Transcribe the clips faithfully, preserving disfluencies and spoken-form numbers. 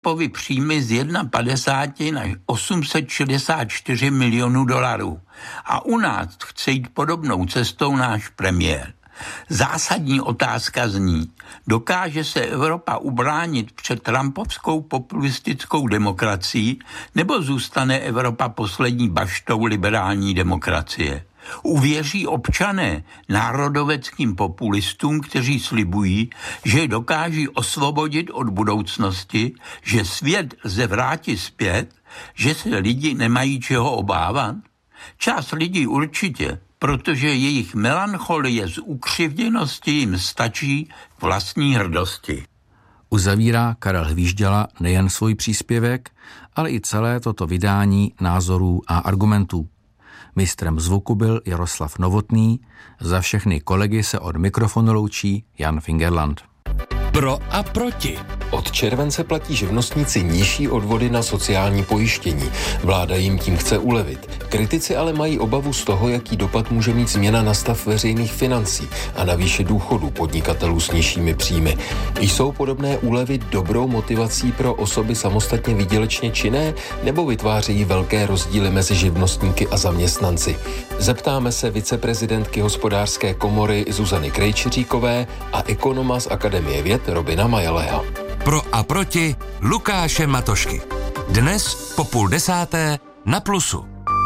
Trumpovi příjmy z padesát jedna na osm set šedesát čtyři milionů dolarů. A u nás chce jít podobnou cestou náš premiér. Zásadní otázka zní, dokáže se Evropa ubránit před trumpovskou populistickou demokracií, nebo zůstane Evropa poslední baštou liberální demokracie? Uvěří občané národoveckým populistům, kteří slibují, že dokáží osvobodit od budoucnosti, že svět lze vrátit zpět, že se lidi nemají čeho obávat? Část lidí určitě, protože jejich melancholie z ukřivděnosti jim stačí k vlastní hrdosti. Uzavírá Karel Hvížděla nejen svůj příspěvek, ale i celé toto vydání názorů a argumentů. Mistrem zvuku byl Jaroslav Novotný, za všechny kolegy se od mikrofonu loučí Jan Fingerland. Pro a proti. Od července platí živnostníci nižší odvody na sociální pojištění. Vláda jim tím chce ulevit. Kritici ale mají obavu z toho, jaký dopad může mít změna na stav veřejných financí a na výši důchodů podnikatelů s nižšími příjmy. Jsou podobné úlevy dobrou motivací pro osoby samostatně výdělečně činné, nebo vytvářejí velké rozdíly mezi živnostníky a zaměstnanci? Zeptáme se viceprezidentky Hospodářské komory Zuzany Krejčiříkové a ekonoma z Akademie věd Robina Majelého. Pro a proti Lukáše Matošky. Dnes po půl desáté na Plusu.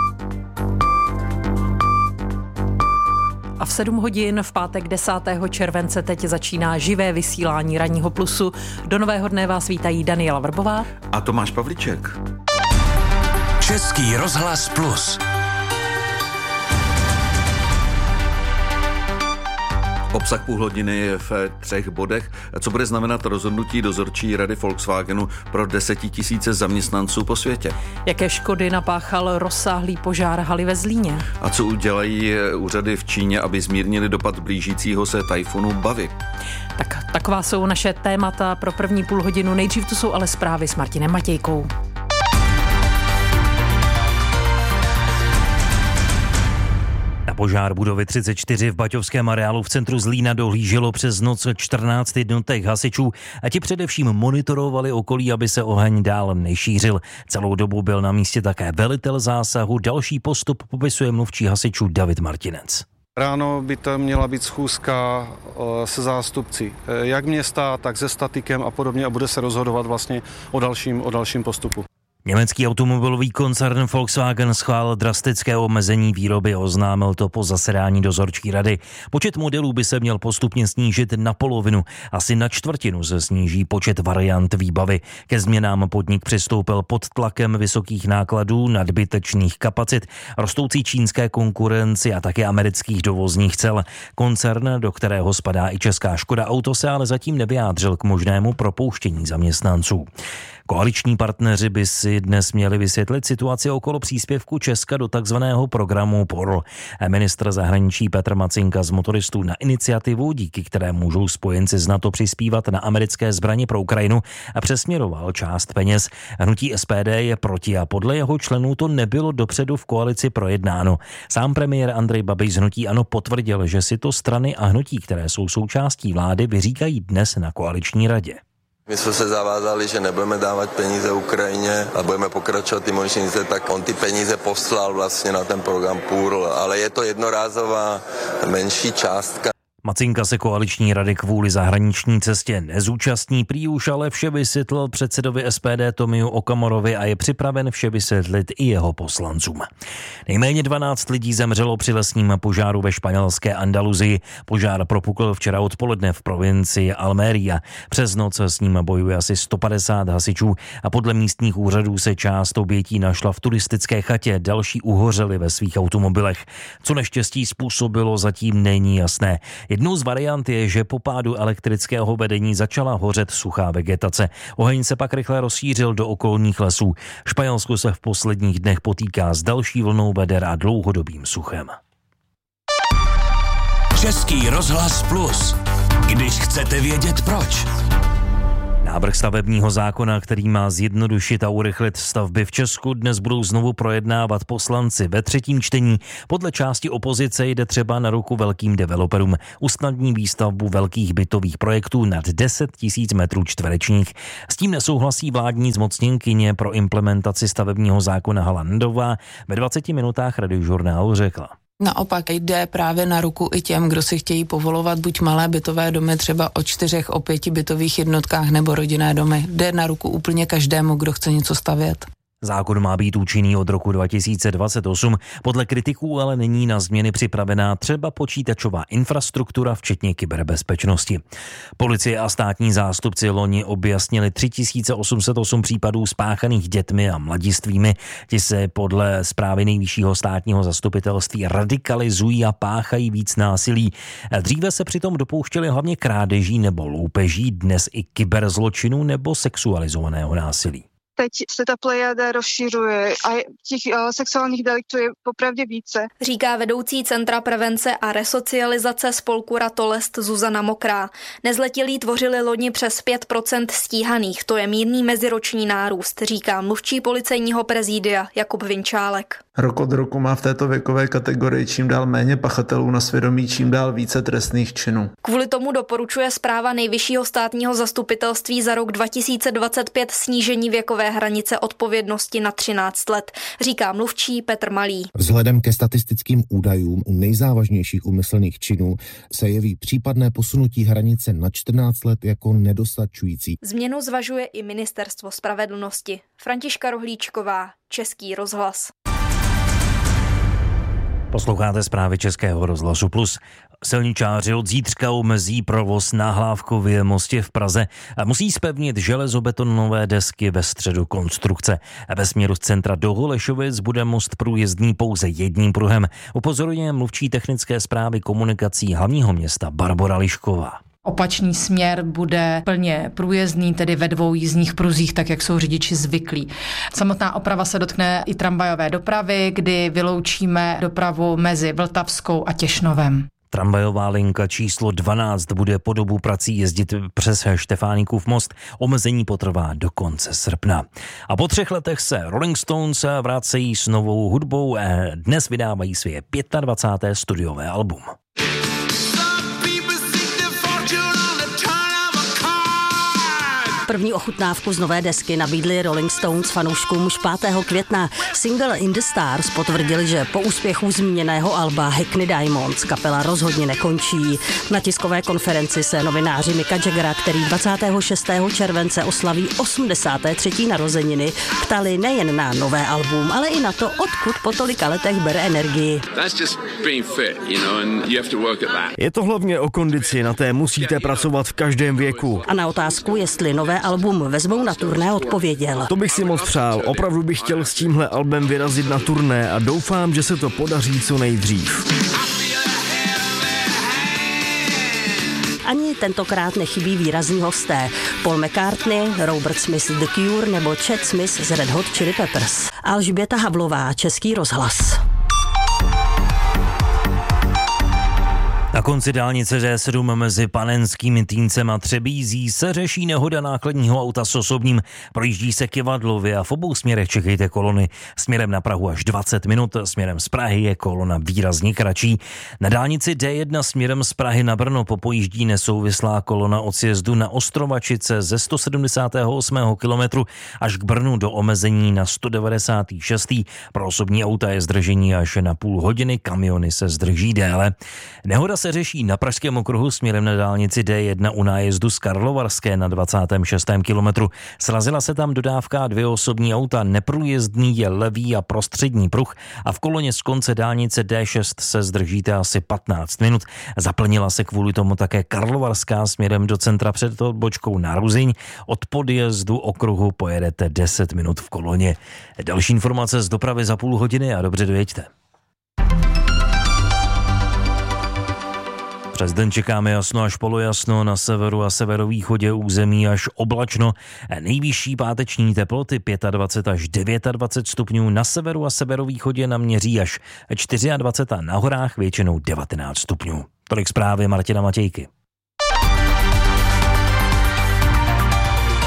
A v sedm hodin v pátek desátého července teď začíná živé vysílání Ranního Plusu. Do nového dne vás vítají Daniela Vrbová a Tomáš Pavlíček. Český rozhlas Plus. Obsah půl hodiny je v třech bodech. Co bude znamenat rozhodnutí dozorčí rady Volkswagenu pro desetitisíce zaměstnanců po světě? Jaké škody napáchal rozsáhlý požár haly ve Zlíně? A co udělají úřady v Číně, aby zmírnili dopad blížícího se tajfunu Bavy? Tak taková jsou naše témata pro první půl hodinu. Nejdřív tu jsou ale zprávy s Martinem Matějkou. Požár budovy třicet čtyři v Baťovském areálu v centru Zlína dohlíželo přes noc čtrnáct jednotek hasičů a ti především monitorovali okolí, aby se oheň dál nešířil. Celou dobu byl na místě také velitel zásahu. Další postup popisuje mluvčí hasičů David Martinec. Ráno by to měla být schůzka se zástupci jak města, tak se statikem a podobně a bude se rozhodovat vlastně o dalším, o dalším postupu. Německý automobilový koncern Volkswagen schválil drastické omezení výroby, oznámil to po zasedání dozorčí rady. Počet modelů by se měl postupně snížit na polovinu, asi na čtvrtinu se sníží počet variant výbavy. Ke změnám podnik přistoupil pod tlakem vysokých nákladů, nadbytečných kapacit, rostoucí čínské konkurenci a také amerických dovozních cel. Koncern, do kterého spadá i česká Škoda Auto, se ale zatím nevyjádřil k možnému propouštění zaměstnanců. Koaliční partneři by si dnes měli vysvětlit situaci okolo příspěvku Česka do takzvaného programu P O R L. Ministr zahraničí Petr Macinka z motoristů na iniciativu, díky které můžou spojenci z NATO přispívat na americké zbraně pro Ukrajinu, a přesměroval část peněz. Hnutí S P D je proti a podle jeho členů to nebylo dopředu v koalici projednáno. Sám premiér Andrej Babiš z hnutí ANO potvrdil, že si to strany a hnutí, které jsou součástí vlády, vyříkají dnes na koaliční radě. My jsme se zavázali, že nebudeme dávat peníze Ukrajině a budeme pokračovat ty možnice, tak on ty peníze poslal vlastně na ten program P O R L, ale je to jednorázová menší částka. Macinka se koaliční rady kvůli zahraniční cestě nezúčastní, prý už ale vše vysvětlil předsedovi S P D Tomiu Okamurovi a je připraven vše vysvětlit i jeho poslancům. Nejméně dvanáct lidí zemřelo při lesním požáru ve španělské Andaluzii. Požár propukl včera odpoledne v provincii Almería. Přes noc s ním bojuje asi sto padesát hasičů a podle místních úřadů se část obětí našla v turistické chatě, další uhořeli ve svých automobilech. Co neštěstí způsobilo, zatím není jasné. Jednou z variant je, že po pádu elektrického vedení začala hořet suchá vegetace. Oheň se pak rychle rozšířil do okolních lesů. Španělsko se v posledních dnech potýká s další vlnou veder a dlouhodobým suchem. Český rozhlas Plus. Když chcete vědět proč. Návrh stavebního zákona, který má zjednodušit a urychlit stavby v Česku, dnes budou znovu projednávat poslanci ve třetím čtení. Podle části opozice jde třeba na ruku velkým developerům. Usnadní výstavbu velkých bytových projektů nad deset tisíc metrů čtverečních. S tím nesouhlasí vládní zmocněnkyně pro implementaci stavebního zákona Hana Nedlová. Ve dvaceti minutách Radiožurnálu řekla. Naopak jde právě na ruku i těm, kdo si chtějí povolovat buď malé bytové domy třeba o čtyřech, o pěti bytových jednotkách nebo rodinné domy. Jde na ruku úplně každému, kdo chce něco stavět. Zákon má být účinný od roku dva tisíce dvacet osm, podle kritiků ale není na změny připravená třeba počítačová infrastruktura, včetně kyberbezpečnosti. Policie a státní zástupci loni objasnili tři tisíce osm set osm případů spáchaných dětmi a mladistvými. Ti se podle zprávy Nejvyššího státního zastupitelství radikalizují a páchají víc násilí. Dříve se přitom dopouštěli hlavně krádeží nebo loupeží, dnes i kyberzločinů nebo sexualizovaného násilí. Teď se ta plejada rozšiřuje a těch uh, sexuálních deliktů je popravdě více. Říká vedoucí Centra prevence a resocializace spolku Ratolest Zuzana Mokrá. Nezletilí tvořili loni přes pět procent stíhaných, to je mírný meziroční nárůst, říká mluvčí policejního prezídia Jakub Vinčálek. Rok od roku má v této věkové kategorii čím dál méně pachatelů na svědomí, čím dál více trestných činů. Kvůli tomu doporučuje zpráva Nejvyššího státního zastupitelství za rok dva tisíce dvacet pět snížení věkové hranice odpovědnosti na třináct let, říká mluvčí Petr Malý. Vzhledem ke statistickým údajům u nejzávažnějších úmyslných činů se jeví případné posunutí hranice na čtrnáct let jako nedostačující. Změnu zvažuje i Ministerstvo spravedlnosti. Františka Rohlíčková, Český rozhlas. Posloucháte zprávy Českého rozhlasu Plus. Silničáři od zítřka omezí provoz na Hlávkově mostě v Praze a musí zpevnit železobetonové desky ve středu konstrukce. Ve směru z centra do Holešovic bude most průjezdný pouze jedním pruhem. Upozorňuje mluvčí technické správy komunikací hlavního města Barbora Lišková. Opačný směr bude plně průjezdný, tedy ve dvou jízdních pruzích, tak jak jsou řidiči zvyklí. Samotná oprava se dotkne i tramvajové dopravy, kdy vyloučíme dopravu mezi Vltavskou a Těšnovem. Tramvajová linka číslo dvanáct bude po dobu prací jezdit přes Štefánikův most. Omezení potrvá do konce srpna. A po třech letech se Rolling Stones vracejí s novou hudbou. Dnes vydávají své dvacáté páté studiové album. První ochutnávku z nové desky nabídli Rolling Stones fanouškům už pátého května. Single In the Stars potvrdili, že po úspěchu zmíněného alba Hackney Diamonds kapela rozhodně nekončí. Na tiskové konferenci se novináři Micka Jaggera, který dvacátého šestého července oslaví osmdesáté třetí narozeniny, ptali nejen na nové album, ale i na to, odkud po tolika letech bere energii. Je to hlavně o kondici, na té musíte pracovat v každém věku. A na otázku, jestli nové album vezmou na turné, odpověděl. To bych si moc přál. Opravdu bych chtěl s tímhle albem vyrazit na turné a doufám, že se to podaří co nejdřív. Ani tentokrát nechybí výrazní hosté. Paul McCartney, Robert Smith The Cure nebo Chad Smith z Red Hot Chili Peppers. Alžběta Havlová, Český rozhlas. Na konci dálnice D sedm mezi Panenským Týncem a Třebízí se řeší nehoda nákladního auta s osobním. Projíždí se Kyvadlově a v obou směrech čekejte kolony. Směrem na Prahu až dvacet minut, směrem z Prahy je kolona výrazně kratší. Na dálnici D jedna směrem z Prahy na Brno popojíždí nesouvislá kolona od sjezdu na Ostrovačice ze sto sedmdesátého osmého kilometru až k Brnu do omezení na sto devadesátý šestý Pro osobní auta je zdržení až na půl hodiny, kamiony se zdrží déle. Nehoda se řeší na pražském okruhu směrem na dálnici D jedna u nájezdu z Karlovarské na dvacátém šestém kilometru. Srazila se tam dodávka a dvě osobní auta, neprůjezdný je levý a prostřední pruh a v koloně z konce dálnice D šest se zdržíte asi patnáct minut. Zaplnila se kvůli tomu také Karlovarská směrem do centra před odbočkou na Ruzyň. Od podjezdu okruhu pojedete deset minut v koloně. Další informace z dopravy za půl hodiny a dobře dojeďte. Přes den čekáme jasno až polojasno, na severu a severovýchodě území až oblačno. Nejvyšší páteční teploty dvacet pět až dvacet devět stupňů, na severu a severovýchodě naměří až dvacet čtyři a na horách většinou devatenáct stupňů. Tolik zprávy Martina Matějky.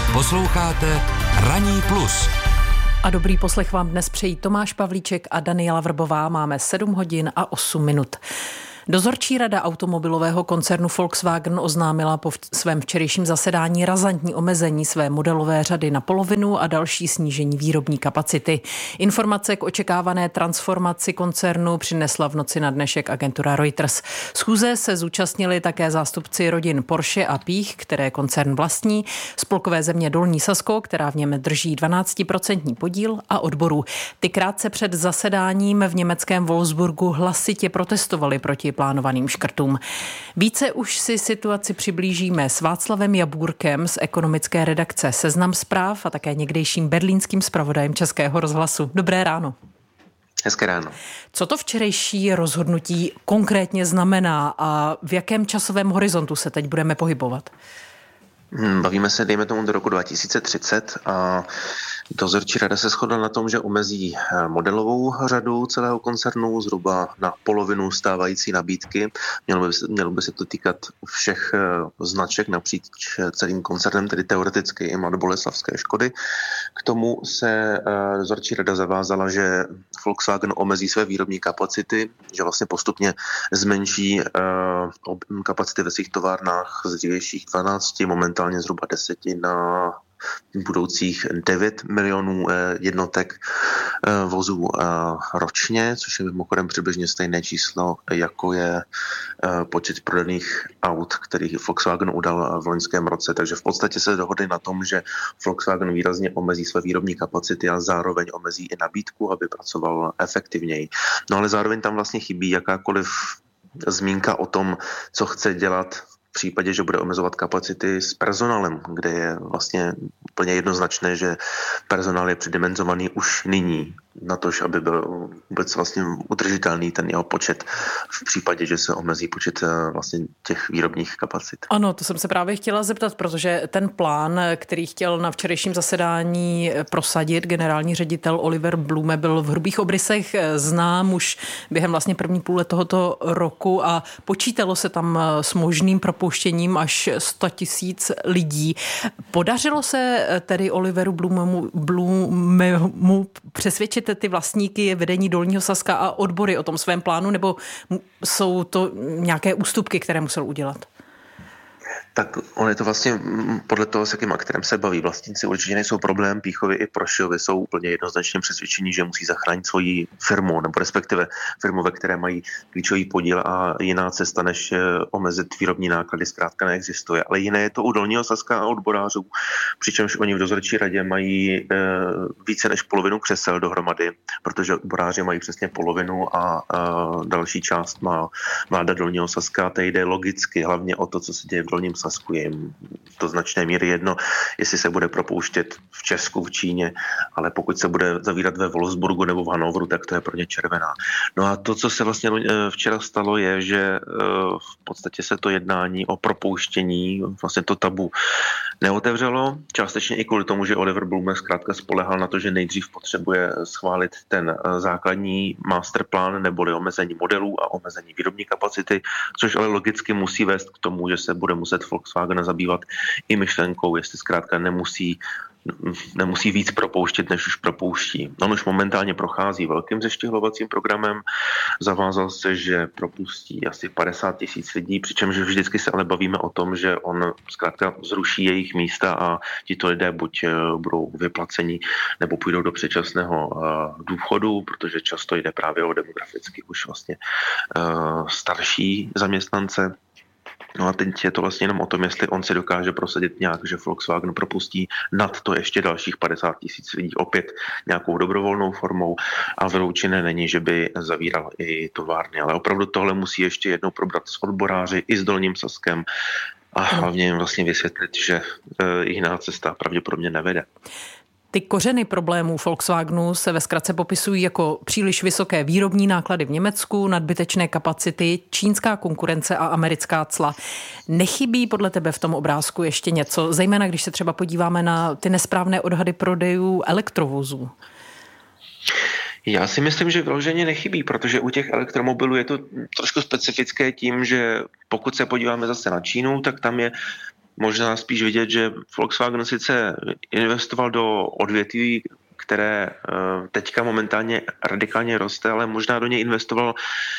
Posloucháte Ranní plus. A dobrý poslech vám dnes přejí Tomáš Pavlíček a Daniela Vrbová. Máme sedm hodin a osm minut. Dozorčí rada automobilového koncernu Volkswagen oznámila po svém včerejším zasedání razantní omezení své modelové řady na polovinu a další snížení výrobní kapacity. Informace k očekávané transformaci koncernu přinesla v noci na dnešek agentura Reuters. Schůze se zúčastnili také zástupci rodin Porsche a Pích, které koncern vlastní, spolkové země Dolní Sasko, která v něm drží dvanáctiprocentní podíl, a odborů. Ty krátce před zasedáním v německém Wolfsburgu hlasitě protestovali proti plánovaným škrtům. Více už si situaci přiblížíme s Václavem Jabůrkem z ekonomické redakce Seznam Zpráv a také někdejším berlínským zpravodajem Českého rozhlasu. Dobré ráno. Hezké ráno. Co to včerejší rozhodnutí konkrétně znamená a v jakém časovém horizontu se teď budeme pohybovat? Bavíme se, dejme tomu, do roku dva tisíce třicet a dozorčí rada se shodla na tom, že omezí modelovou řadu celého koncernu zhruba na polovinu stávající nabídky. Mělo by, mělo by se to týkat všech značek napříč celým koncernem, tedy teoreticky i mladoboleslavské Škody. K tomu se dozorčí rada zavázala, že Volkswagen omezí své výrobní kapacity, že vlastně postupně zmenší kapacity ve svých továrnách z dřívějších dvanácti, momentálně zhruba deseti na budoucích devět milionů jednotek vozů ročně, což je mimochodem přibližně stejné číslo, jako je počet prodaných aut, který Volkswagen udal v loňském roce. Takže v podstatě se dohodli na tom, že Volkswagen výrazně omezí své výrobní kapacity a zároveň omezí i nabídku, aby pracoval efektivněji. No ale zároveň tam vlastně chybí jakákoliv zmínka o tom, co chce dělat v případě, že bude omezovat kapacity s personálem, kde je vlastně úplně jednoznačné, že personál je předimenzovaný už nyní na to, aby byl vůbec vlastně udržitelný ten jeho počet v případě, že se omezí počet vlastně těch výrobních kapacit. Ano, to jsem se právě chtěla zeptat, protože ten plán, který chtěl na včerejším zasedání prosadit generální ředitel Oliver Blume, byl v hrubých obrysech znám už během vlastně první půle tohoto roku a počítalo se tam s možným propouštěním až sto tisíc lidí. Podařilo se tedy Oliveru Blumemu, Blumemu přesvědčit ty vlastníky, vedení Dolního Saska a odbory o tom svém plánu, nebo jsou to nějaké ústupky, které musel udělat? Tak on je to vlastně podle toho, s jakým aktérem se baví. Vlastníci určitě nejsou problém, Píchovi i Prošovi jsou úplně jednoznačně přesvědčení, že musí zachránit svoji firmu, nebo respektive firmu, ve které mají klíčový podíl, a jiná cesta, než omezit výrobní náklady, zkrátka neexistuje. Ale jiné je to u Dolního Saska a odborářů, přičemž oni v dozorčí radě mají e, více než polovinu křesel dohromady, protože odboráři mají přesně polovinu a e, další část má vláda Dolního Saska. To jde logicky hlavně o to, co se děje v Dolním Sasku. Je jim do značné míry jedno, jestli se bude propouštět v Česku, v Číně, ale pokud se bude zavírat ve Wolfsburgu nebo v Hannoveru, tak to je pro ně červená. No a to, co se vlastně včera stalo, je, že v podstatě se to jednání o propouštění, vlastně to tabu neotevřelo, částečně i kvůli tomu, že Oliver Blume zkrátka spolehal na to, že nejdřív potřebuje schválit ten základní masterplan neboli omezení modelů a omezení výrobní kapacity, což ale logicky musí vést k tomu, že se bude muset Volkswagen zabývat i myšlenkou, jestli zkrátka nemusí nemusí víc propouštět, než už propouští. On už momentálně prochází velkým zeštěhlovacím programem, zavázal se, že propustí asi padesát tisíc lidí, přičemž vždycky se ale bavíme o tom, že on zkrátka zruší jejich místa a tito lidé buď budou vyplaceni, nebo půjdou do předčasného důchodu, protože často jde právě o demograficky už vlastně starší zaměstnance. No a teď je to vlastně jenom o tom, jestli on si dokáže prosadit nějak, že Volkswagen propustí nad to ještě dalších padesát tisíc lidí opět nějakou dobrovolnou formou, a vyloučené není, že by zavíral i továrny. Ale opravdu tohle musí ještě jednou probrat s odboráři i s Dolním Saskem a hlavně jim vlastně vysvětlit, že jiná cesta pravděpodobně nevede. Ty kořeny problémů Volkswagenu se ve zkratce popisují jako příliš vysoké výrobní náklady v Německu, nadbytečné kapacity, čínská konkurence a americká cla. Nechybí podle tebe v tom obrázku ještě něco, zejména když se třeba podíváme na ty nesprávné odhady prodejů elektrovozů? Já si myslím, že vyloženě nechybí, protože u těch elektromobilů je to trošku specifické tím, že pokud se podíváme zase na Čínu, tak tam je možná spíš vidět, že Volkswagen sice investoval do odvětví, které teďka momentálně radikálně roste, ale možná do něj investoval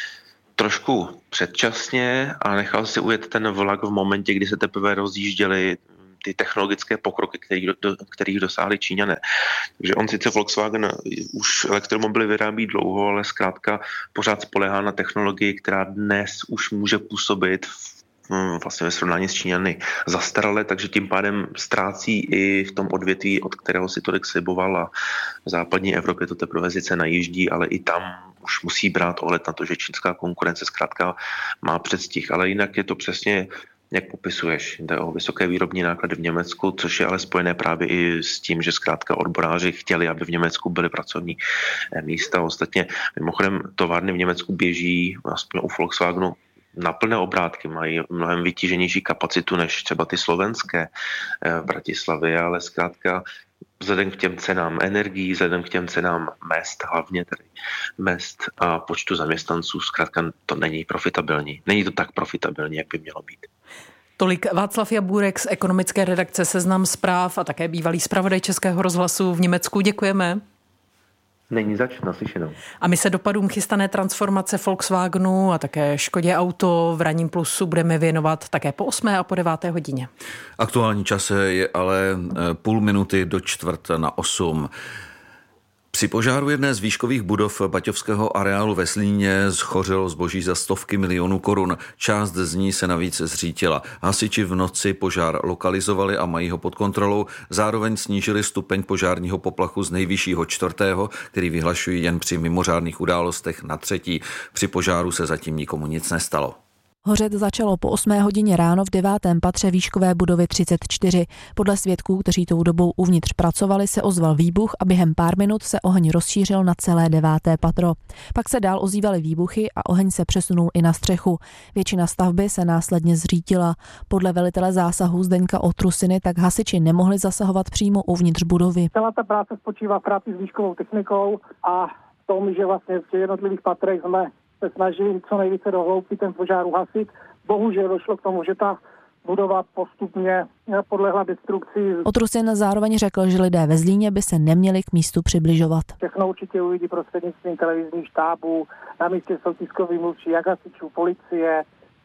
trošku předčasně a nechal si ujet ten vlak v momentě, kdy se teprve rozjížděly ty technologické pokroky, kterých, do, kterých dosáhli Číňané. Takže on sice Volkswagen už elektromobily vyrábí dlouho, ale zkrátka pořád spolehá na technologii, která dnes už může působit v vlastně ve srovnání s Číňany zastaralé, takže tím pádem ztrácí i v tom odvětví, od kterého si tolik sliboval, a v západní Evropě to teprve sice najíždí, ale i tam už musí brát ohled na to, že čínská konkurence zkrátka má předstih. Ale jinak je to přesně, jak popisuješ, jde o vysoké výrobní náklady v Německu, což je ale spojené právě i s tím, že zkrátka odboráři chtěli, aby v Německu byly pracovní místa. Ostatně mimochodem továrny v Německu běží, aspoň u Volkswagenu, na plné obrátky, mají mnohem vytíženější kapacitu než třeba ty slovenské v Bratislavě, ale zkrátka vzhledem k těm cenám energií, vzhledem k těm cenám mest, hlavně tedy mest a počtu zaměstnanců, zkrátka to není profitabilní. Není to tak profitabilní, jak by mělo být. Tolik Václav Jabůrek z ekonomické redakce Seznam Zpráv a také bývalý zpravodaj Českého rozhlasu v Německu. Děkujeme. Není zač, naslyšenou. A my se dopadům chystané transformace Volkswagenu a také Škodě Auto v Ranním plusu budeme věnovat také po osmé a po deváté hodině. Aktuální čas je ale půl minuty do čtvrt na osm. Při požáru jedné z výškových budov baťovského areálu ve Zlíně schořelo zboží za stovky milionů korun. Část z ní se navíc zřítila. Hasiči v noci požár lokalizovali a mají ho pod kontrolou. Zároveň snížili stupeň požárního poplachu z nejvyššího čtvrtého, který vyhlašují jen při mimořádných událostech, na třetí. Při požáru se zatím nikomu nic nestalo. Hořet začalo po osmé hodině ráno v devátém patře výškové budovy třicet čtyři. Podle svědků, kteří tou dobou uvnitř pracovali, se ozval výbuch a během pár minut se oheň rozšířil na celé deváté patro. Pak se dál ozývaly výbuchy a oheň se přesunul i na střechu. Většina stavby se následně zřítila. Podle velitele zásahu Zdeňka Otrusiny tak hasiči nemohli zasahovat přímo uvnitř budovy. Celá ta práce spočívá v práci s výškovou technikou a v tom, že vlastně v těch jednotlivých patrech jsme se snažili co nejvíce do hloubky ten požár uhasit. Bohužel došlo k tomu, že ta budova postupně podlehla destrukci. Otrusin zároveň řekl, že lidé ve Zlíně by se neměli k místu přibližovat. Všechno určitě uvidí prostřednictvím televizních štábů. Na místě jsou tiskoví mluvčí jak hasičů, policie,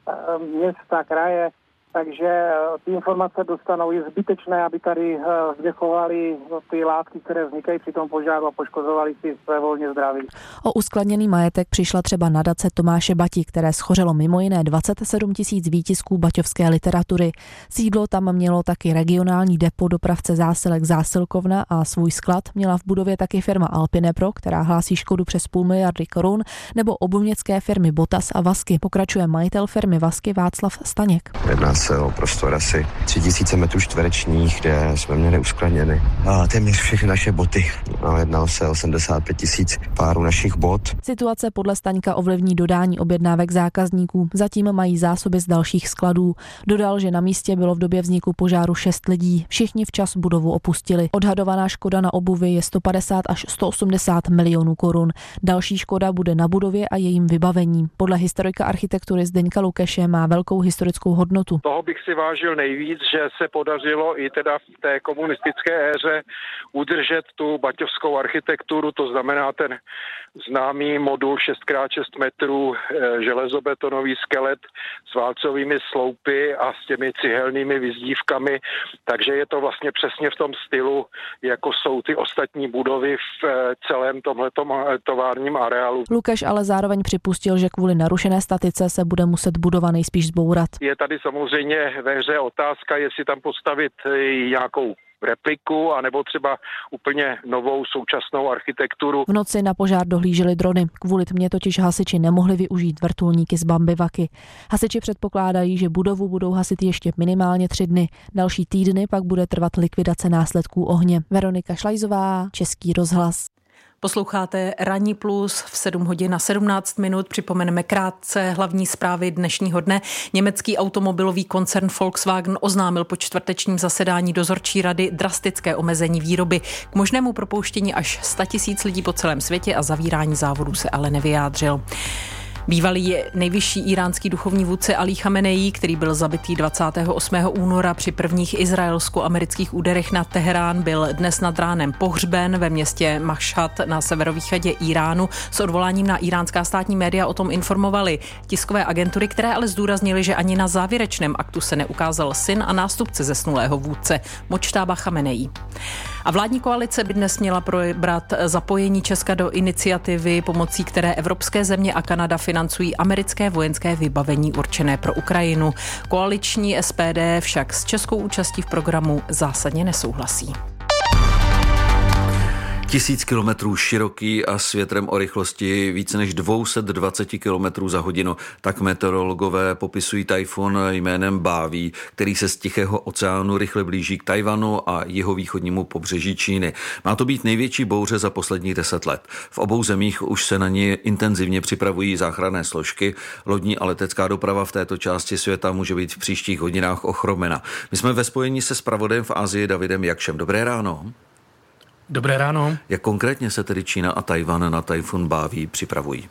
města, kraje. Takže ty informace dostanou. Je zbytečné, aby tady vzdechovali ty látky, které vznikají při tom požáru a poškozovali si své volně zdraví. O uskladněný majetek přišla třeba nadace Tomáše Bati, které schořelo mimo jiné dvacet sedm tisíc výtisků baťovské literatury. Sídlo tam mělo taky regionální depo dopravce zásilek Zásilkovna a svůj sklad měla v budově taky firma Alpinepro, která hlásí škodu přes půl miliardy korun, nebo obuměcké firmy Botas a Vasky. Pokračuje majitel firmy Vasky Václav Staněk. Se o prostor asi tři tisíce metrů čtverečních, kde jsme měli uskladněny a téměř všechny naše boty. A jednalo se o sedmdesát pět tisíc párů našich bot. Situace podle Staňka ovlivní dodání objednávek zákazníků. Zatím mají zásoby z dalších skladů. Dodal, že na místě bylo v době vzniku požáru šest lidí. Všichni včas budovu opustili. Odhadovaná škoda na obuvi je sto padesát až sto osmdesát milionů korun. Další škoda bude na budově a jejím vybavení. Podle historika architektury Zdeňka Lukeše má velkou historickou hodnotu. Toho bych si vážil nejvíc, že se podařilo i teda v té komunistické éře udržet tu baťovskou architekturu, to znamená ten známý modul šest krát šest metrů, železobetonový skelet s válcovými sloupy a s těmi cihelnými vyzdívkami, takže je to vlastně přesně v tom stylu, jako jsou ty ostatní budovy v celém tomhletom továrním areálu. Lukáš ale zároveň připustil, že kvůli narušené statice se bude muset budova nejspíš zbourat. Je tady samozřejmě ve hře otázka, jestli tam postavit nějakou repliku, anebo třeba úplně novou současnou architekturu. V noci na požár dohlíželi drony. Kvůli tmě totiž hasiči nemohli využít vrtulníky z Bambivaky. Hasiči předpokládají, že budovu budou hasit ještě minimálně tři dny. Další týdny pak bude trvat likvidace následků ohně. Veronika Šlajzová, Český rozhlas. Posloucháte Ranní plus v sedm hodin a sedmnáct minut. Připomeneme krátce hlavní zprávy dnešního dne. Německý automobilový koncern Volkswagen oznámil po čtvrtečním zasedání dozorčí rady drastické omezení výroby. K možnému propouštění až sto tisíc lidí po celém světě a zavírání závodů se ale nevyjádřil. Bývalý nejvyšší iránský duchovní vůdce Ali Chamenei, který byl zabitý dvacátého osmého února při prvních izraelsko-amerických úderech na Teherán, byl dnes nad ránem pohřben ve městě Mašhad na severovýchodě Iránu. S odvoláním na iránská státní média o tom informovali tiskové agentury, které ale zdůraznili, že ani na závěrečném aktu se neukázal syn a nástupce zesnulého vůdce Modžtába Chamenei. A vládní koalice by dnes měla probrat zapojení Česka do iniciativy, pomocí které evropské země a Kanada financují americké vojenské vybavení určené pro Ukrajinu. Koaliční S P D však s českou účastí v programu zásadně nesouhlasí. Tisíc kilometrů široký a s větrem o rychlosti více než dvě stě dvacet kilometrů za hodinu. Tak meteorologové popisují tajfun jménem Báví, který se z Tichého oceánu rychle blíží k Tajvanu a jihovýchodnímu pobřeží Číny. Má to být největší bouře za posledních deset let. V obou zemích už se na ní intenzivně připravují záchranné složky. Lodní a letecká doprava v této části světa může být v příštích hodinách ochromena. My jsme ve spojení se zpravodajem v Asii Davidem Jakšem. Dobré ráno. Dobré ráno. Jak konkrétně se tedy Čína a Tajvan na tajfun Báví připravují?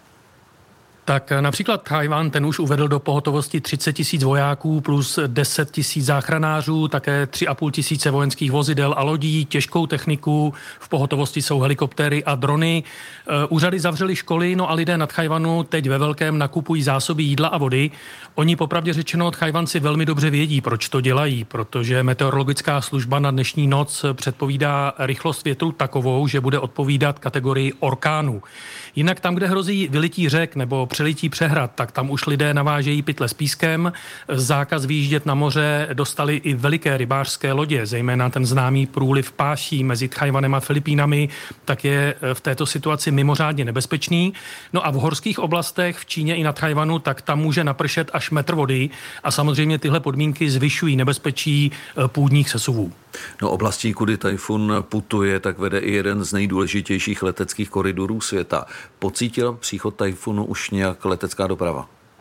Tak například Tajvan, ten už uvedl do pohotovosti třicet tisíc vojáků plus deset tisíc záchranářů, také tři a půl tisíce vojenských vozidel a lodí, těžkou techniku, v pohotovosti jsou helikoptéry a drony. Úřady zavřely školy, no a lidé nad Tajvanu teď ve velkém nakupují zásoby jídla a vody. Oni popravdě řečeno Tajvanci velmi dobře vědí, proč to dělají, protože meteorologická služba na dnešní noc předpovídá rychlost větru takovou, že bude odpovídat kategorii orkánu. Jinak tam, kde hrozí vylití řek nebo přelití přehrad, tak tam už lidé navážejí pytle s pískem. Zákaz výjíždět na moře dostali i veliké rybářské lodě, zejména ten známý průliv Páší mezi Tajvanem a Filipínami, tak je v této situaci mimořádně nebezpečný. No a v horských oblastech v Číně i na Tajvanu, tak tam může napršet až metr vody a samozřejmě tyhle podmínky zvyšují nebezpečí půdních sesuvů. No, oblastí, kudy tajfun putuje, tak vede i jeden z nejdůležitějších leteckých koridorů světa. Pocítila příchod tajfunu už nějak letecká doprava?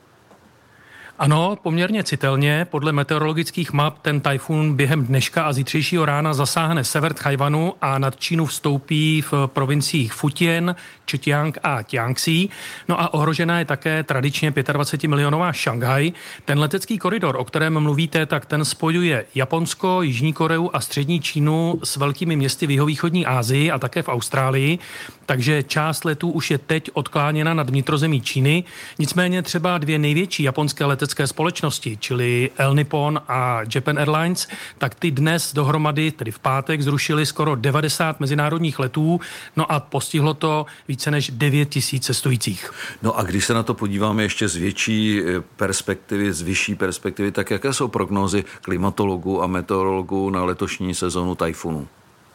Ano, poměrně citelně. Podle meteorologických map ten tajfun během dneška a zítřejšího rána zasáhne sever Tajvanu a nad Čínu vstoupí v provinciích Fujian, Zhejiang a Jiangxi. No a ohrožená je také tradičně dvacetipětimilionová Šanghaj. Ten letecký koridor, o kterém mluvíte, tak ten spojuje Japonsko, Jižní Koreu a střední Čínu s velkými městy v jihovýchodní Asii a také v Austrálii. Takže část letů už je teď odkláněna nad vnitrozemí Číny. Nicméně třeba dvě největší japonské letecké společnosti, čili El Nippon a Japan Airlines, tak ty dnes dohromady, tedy v pátek, zrušili skoro devadesát mezinárodních letů, no a postihlo to více než devět tisíc cestujících. No a když se na to podíváme ještě z větší perspektivy, z vyšší perspektivy, tak jaké jsou prognózy klimatologů a meteorologů na letošní sezónu tajfunu?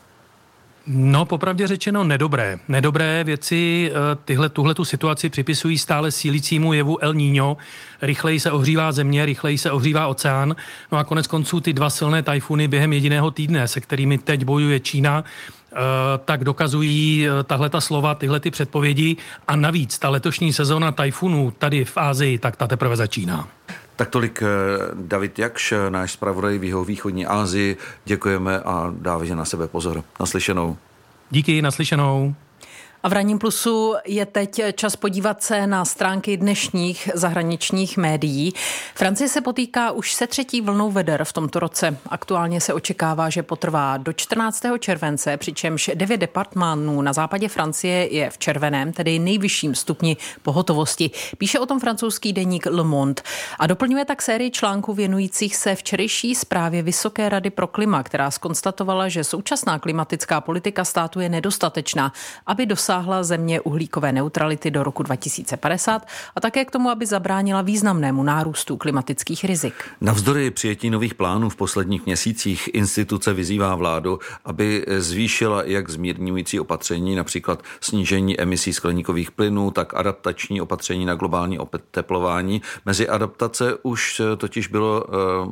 No, popravdě řečeno nedobré. Nedobré věci tyhle, tuhletu situaci připisují stále sílícímu jevu El Niño. Rychleji se ohřívá země, rychleji se ohřívá oceán. No a konec konců ty dva silné tajfuny během jediného týdne, se kterými teď bojuje Čína, tak dokazují tahleta slova, tyhle ty předpovědi. A navíc ta letošní sezóna tajfunů tady v Asii, tak ta teprve začíná. Tak tolik David Jakš, náš zpravodaj v jihovýchodní Asii. Děkujeme a dávejte na sebe pozor. Naslyšenou. Díky, naslyšenou. A v Ranním plusu je teď čas podívat se na stránky dnešních zahraničních médií. Francie se potýká už se třetí vlnou veder v tomto roce. Aktuálně se očekává, že potrvá do čtrnáctého července, přičemž devět departmánů na západě Francie je v červeném, tedy nejvyšším stupni pohotovosti. Píše o tom francouzský deník Le Monde a doplňuje tak sérii článků věnujících se včerejší zprávě Vysoké rady pro klima, která zkonstatovala, že současná klimatická politika státu je nedostatečná, aby dosáhla země uhlíkové neutrality do roku dva tisíce padesát a také k tomu, aby zabránila významnému nárůstu klimatických rizik. Navzdory přijetí nových plánů v posledních měsících instituce vyzývá vládu, aby zvýšila jak zmírňující opatření, například snížení emisí skleníkových plynů, tak adaptační opatření na globální oteplování. Mezi adaptace už totiž bylo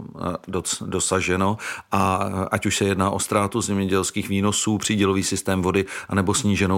dosaženo a ať už se jedná o ztrátu zemědělských výnosů, přídělový systém vody anebo sníženou pracovní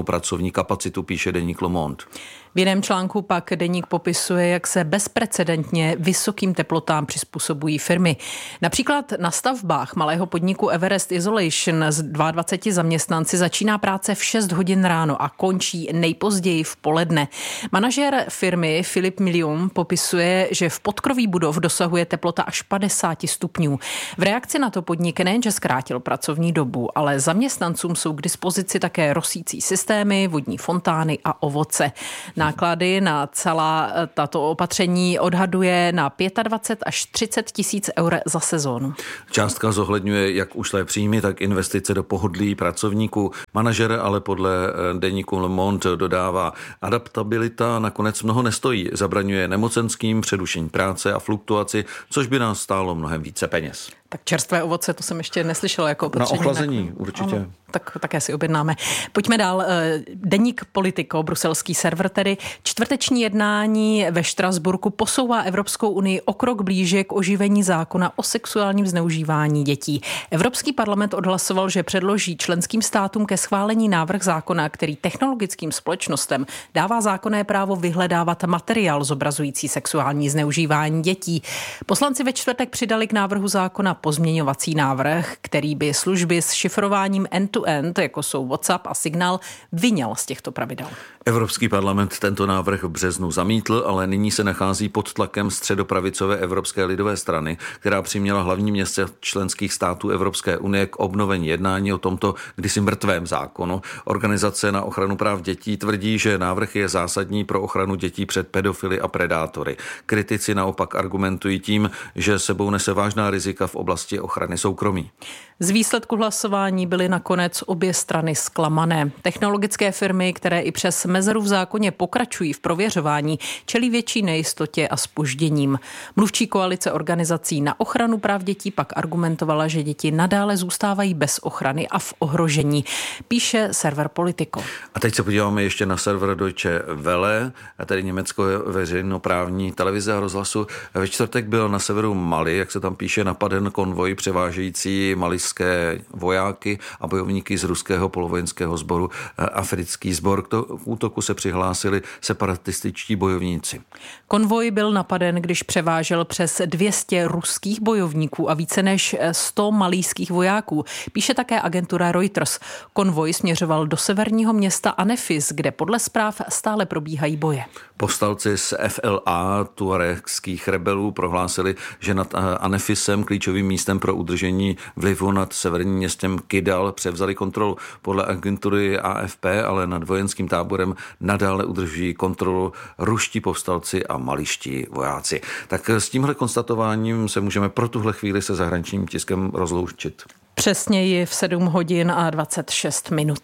produkční kapacitu, píše deník Le Monde. V jiném článku pak deník popisuje, jak se bezprecedentně vysokým teplotám přizpůsobují firmy. Například na stavbách malého podniku Everest Isolation s dvaceti dvěma zaměstnanci začíná práce v šest hodin ráno a končí nejpozději v poledne. Manažer firmy Filip Milium popisuje, že v podkroví budov dosahuje teplota až padesát stupňů. V reakci na to podnik nejenže zkrátil pracovní dobu, ale zaměstnancům jsou k dispozici také rosící systémy, vodní fontány a ovoce. Náklady na celá tato opatření odhaduje na dvacet pět až třicet tisíc eur za sezónu. Částka zohledňuje jak ušlé příjmy, tak investice do pohodlí pracovníků. Manažer ale podle deníku Le Monde dodává, adaptabilita nakonec mnoho nestojí, zabraňuje nemocenským, přerušení práce a fluktuaci, což by nás stálo mnohem více peněz. Tak čerstvé ovoce, to jsem ještě neslyšela jako opatření. Na ochlazení, určitě. Ano, tak také si objednáme. Pojďme dál. Deník Politico, bruselský server tedy. Čtvrteční jednání ve Štrasburku posouvá Evropskou unii o krok blíže k oživení zákona o sexuálním zneužívání dětí. Evropský parlament odhlasoval, že předloží členským státům ke schválení návrh zákona, který technologickým společnostem dává zákonné právo vyhledávat materiál zobrazující sexuální zneužívání dětí. Poslanci ve čtvrtek přidali k návrhu zákona pozměňovací návrh, který by služby s šifrováním end-to-end, jako jsou WhatsApp a Signál, vyňal z těchto pravidel. Evropský parlament tento návrh v březnu zamítl, ale nyní se nachází pod tlakem středopravicové Evropské lidové strany, která přiměla hlavní města členských států Evropské unie k obnovení jednání o tomto kdysi mrtvém zákonu. Organizace na ochranu práv dětí tvrdí, že návrh je zásadní pro ochranu dětí před pedofily a predátory. Kritici naopak argumentují tím, že sebou nese vážná rizika v oblasti ochrany soukromí. Z výsledku hlasování byly nakonec obě strany zklamané. Technologické firmy, které i přes mezeru v zákoně pokračují v prověřování, čelí větší nejistotě a zpožděním. Mluvčí koalice organizací na ochranu práv dětí pak argumentovala, že děti nadále zůstávají bez ochrany a v ohrožení, píše server Politico. A teď se podíváme ještě na server Deutsche Welle, a tedy německo veřejnoprávní televize a rozhlasu. Ve čtvrtek byl na severu Mali, jak se tam píše, napaden konvoj převážející malijské vojáky a bojovníky z ruského polovojenského sboru Africký sbor. K útoku se přihlásili separatističtí bojovníci. Konvoj byl napaden, když převážel přes dvě stě ruských bojovníků a více než sto malijských vojáků. Píše také agentura Reuters. Konvoj směřoval do severního města Anefis, kde podle zpráv stále probíhají boje. Povstalci z F L A tuaregských rebelů prohlásili, že nad Anefisem, klíčovým místem pro udržení vlivu nad severním městem Kidal, převzali kontrolu. Podle agentury A F P ale nad vojenským táborem nadále udržují kontrolu ruští povstalci a maliští vojáci. Tak s tímhle konstatováním se můžeme pro tuhle chvíli se zahraničním tiskem rozloučit. Přesněji v sedm hodin a dvacet šest minut.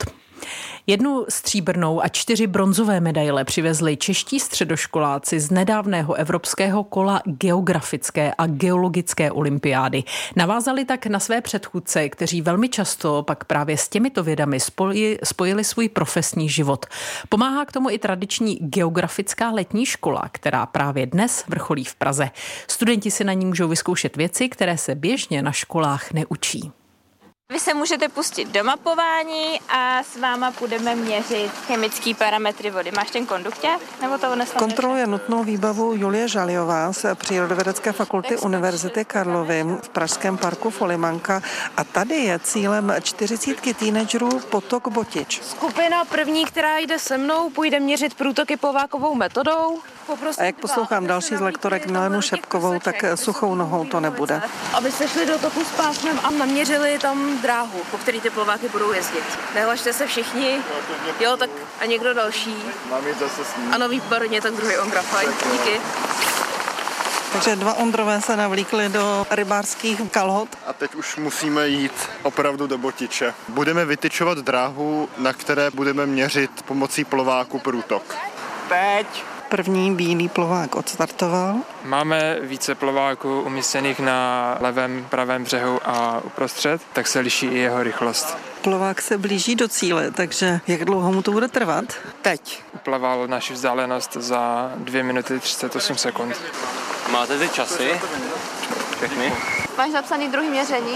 Jednu stříbrnou a čtyři bronzové medaile přivezli čeští středoškoláci z nedávného evropského kola geografické a geologické olympiády. Navázali tak na své předchůdce, kteří velmi často pak právě s těmito vědami spojili, spojili svůj profesní život. Pomáhá k tomu i tradiční geografická letní škola, která právě dnes vrcholí v Praze. Studenti si na ní můžou vyzkoušet věci, které se běžně na školách neučí. Vy se můžete pustit do mapování a s váma budeme měřit chemické parametry vody. Máš ten kondukťák? Nebo to odnesla? Kontroluje nutnou výbavu Julie Žaliová z Přírodovědecké fakulty Univerzity Karlovy v pražském parku Folimanka. A tady je cílem čtyřicítky teenagerů potok Botič. Skupina první, která jde se mnou, půjde měřit průtoky Povákovou metodou. A jak poslouchám další z lektorek Milenu Šepkovou, tak suchou nohou to nebude. Aby se šli do toku s pásmem a naměřili tam dráhu, po který ty plováky budou jezdit. Nehlašte se všichni. Jo, tak a někdo další. Mám jít zase s ním. Ano, výborně, tak druhý Ondra, fajn. Díky. Takže dva Ondrové se navlíkli do rybářských kalhot. A teď už musíme jít opravdu do Botiče. Budeme vytyčovat dráhu, na které budeme měřit pomocí plováku průtok. Teď. První bílý plovák odstartoval. Máme více plováků umístěných na levém, pravém břehu a uprostřed, tak se liší i jeho rychlost. Plovák se blíží do cíle, takže jak dlouho mu to bude trvat? Teď. Uplaval naši vzdálenost za dvě minuty třicet osm sekund. Máte ty časy? Všechny? Máš napsaný druhý měření?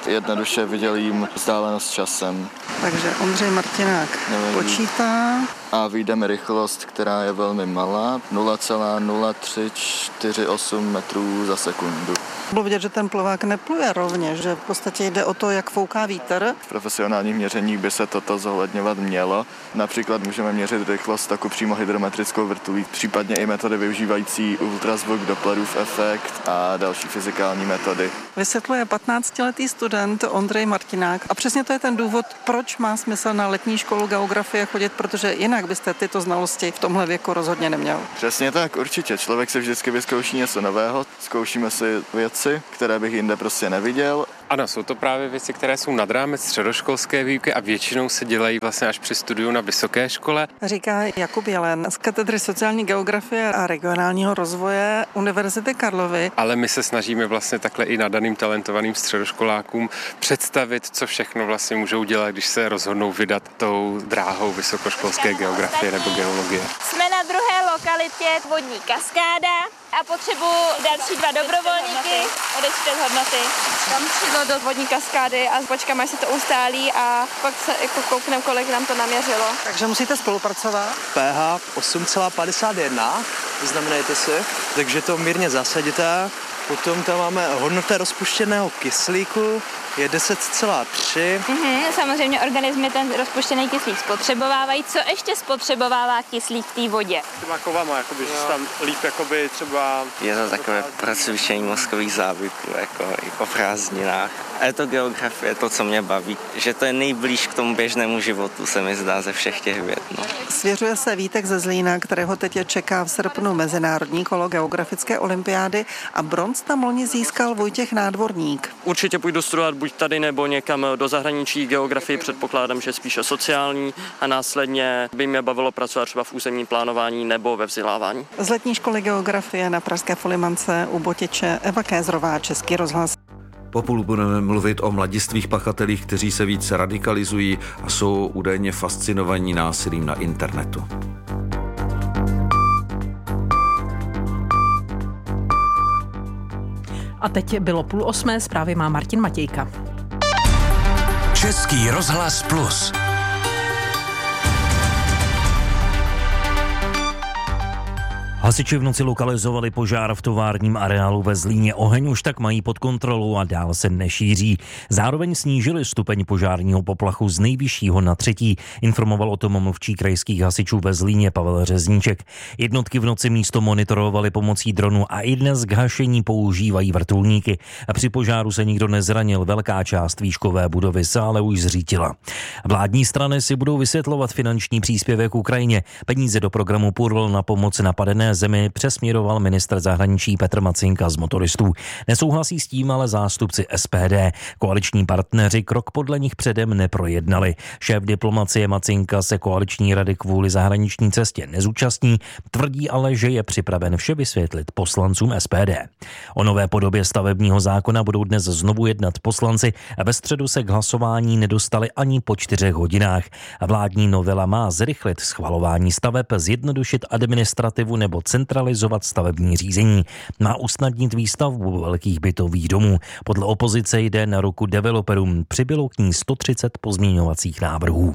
jednoduše vydělím vzdálenost časem. Takže Ondřej Martinák Nevím. počítá. A vyjde mi rychlost, která je velmi malá, nula celá nula tři čtyři osm metrů za sekundu. Bylo vidět, že ten plovák nepluje rovně, že v podstatě jde o to, jak fouká vítr. V profesionálních měřeních by se toto zohledňovat mělo. Například můžeme měřit rychlost taku přímo hydrometrickou vrtulí, případně i metody využívající ultrazvuk, Dopplerův efekt a další fyzikální metody. Vysvětluje patnáctiletý student Ondřej Martinák a přesně to je ten důvod, proč má smysl na letní školu geografie chodit, protože jinak byste tyto znalosti v tomhle věku rozhodně neměl. Přesně tak, určitě. Člověk se vždycky vyzkouší něco nového, zkoušíme si věci, které bych jinde prostě neviděl. Ano, jsou to právě věci, které jsou nad rámec středoškolské výuky a většinou se dělají vlastně až při studiu na vysoké škole. Říká Jakub Jelen z katedry sociální geografie a regionálního rozvoje Univerzity Karlovy. Ale my se snažíme vlastně takhle i nadaným talentovaným středoškolákům představit, co všechno vlastně můžou dělat, když se rozhodnou vydat tou dráhou vysokoškolské geografie nebo geologie. Jsme na druhé lokalitě vodní kaskáda a potřebuji další dva dobrovolníky odečtet hodnoty. Tam přijdu do vodní kaskády a počkáme, až se to ustálí a pak se jako koukneme, kolik nám to naměřilo. Takže musíte spolupracovat. P H osm celá padesát jedna, znamenajte si, takže to mírně zasadíte. Potom tam máme hodnota rozpuštěného kyslíku, je deset celá tři. Mm-hmm, samozřejmě organismy ten rozpuštěný kyslík spotřebovávají. Co ještě spotřebovává kyslík v té vodě? Těma kovama, jakoby, že se tam líp jakoby třeba... Je to takové procvičení mozkových závyků, jako i o prázdninách. A je to geografie, to, co mě baví, že to je nejblíž k tomu běžnému životu, se mi zdá ze všech těch věd. No. Svěřuje se Vítek ze Zlína, kterého teď čeká v srpnu mezinárodní kolo geografické olympiády a bronz tam loni získal Vojtěch Nádvorník. Určitě půjdu studovat buď tady nebo někam do zahraničí. Geografii předpokládám, že spíše sociální a následně by mě bavilo pracovat třeba v územním plánování nebo ve vzdělávání. Z letní školy geografie na pražské Folimance u Botiče Eva Kézrová, Český rozhlas. Po půl budeme mluvit o mladistvých pachatelích, kteří se více radikalizují a jsou údajně fascinovaní násilím na internetu. A teď bylo půl osmé, zprávy má Martin Matějka. Český rozhlas Plus. Hasiči v noci lokalizovali požár v továrním areálu ve Zlíně. Oheň už tak mají pod kontrolou a dál se nešíří. Zároveň snížili stupeň požárního poplachu z nejvyššího na třetí, informoval o tom mluvčí krajských hasičů ve Zlíně Pavel Řezníček. Jednotky v noci místo monitorovali pomocí dronu a i dnes k hašení používají vrtulníky. A při požáru se nikdo nezranil, velká část výškové budovy se ale už zřítila. Vládní strany si budou vysvětlovat finanční příspěvek Ukrajině. Peníze do programu Purl na pomoc napadené zemi přesměroval ministr zahraničí Petr Macinka z Motoristů. Nesouhlasí s tím ale zástupci S P D. Koaliční partneři krok podle nich předem neprojednali. Šéf diplomacie Macinka se koaliční rady kvůli zahraniční cestě nezúčastní, tvrdí ale, že je připraven vše vysvětlit poslancům S P D. O nové podobě stavebního zákona budou dnes znovu jednat poslanci a ve středu se k hlasování nedostali ani po čtyřech hodinách. Vládní novela má zrychlit schvalování staveb, zjednodušit administrativu nebo centralizovat stavební řízení. Má usnadnit výstavbu velkých bytových domů. Podle opozice jde na ruku developerům. Přibylo k ní sto třicet pozměňovacích návrhů.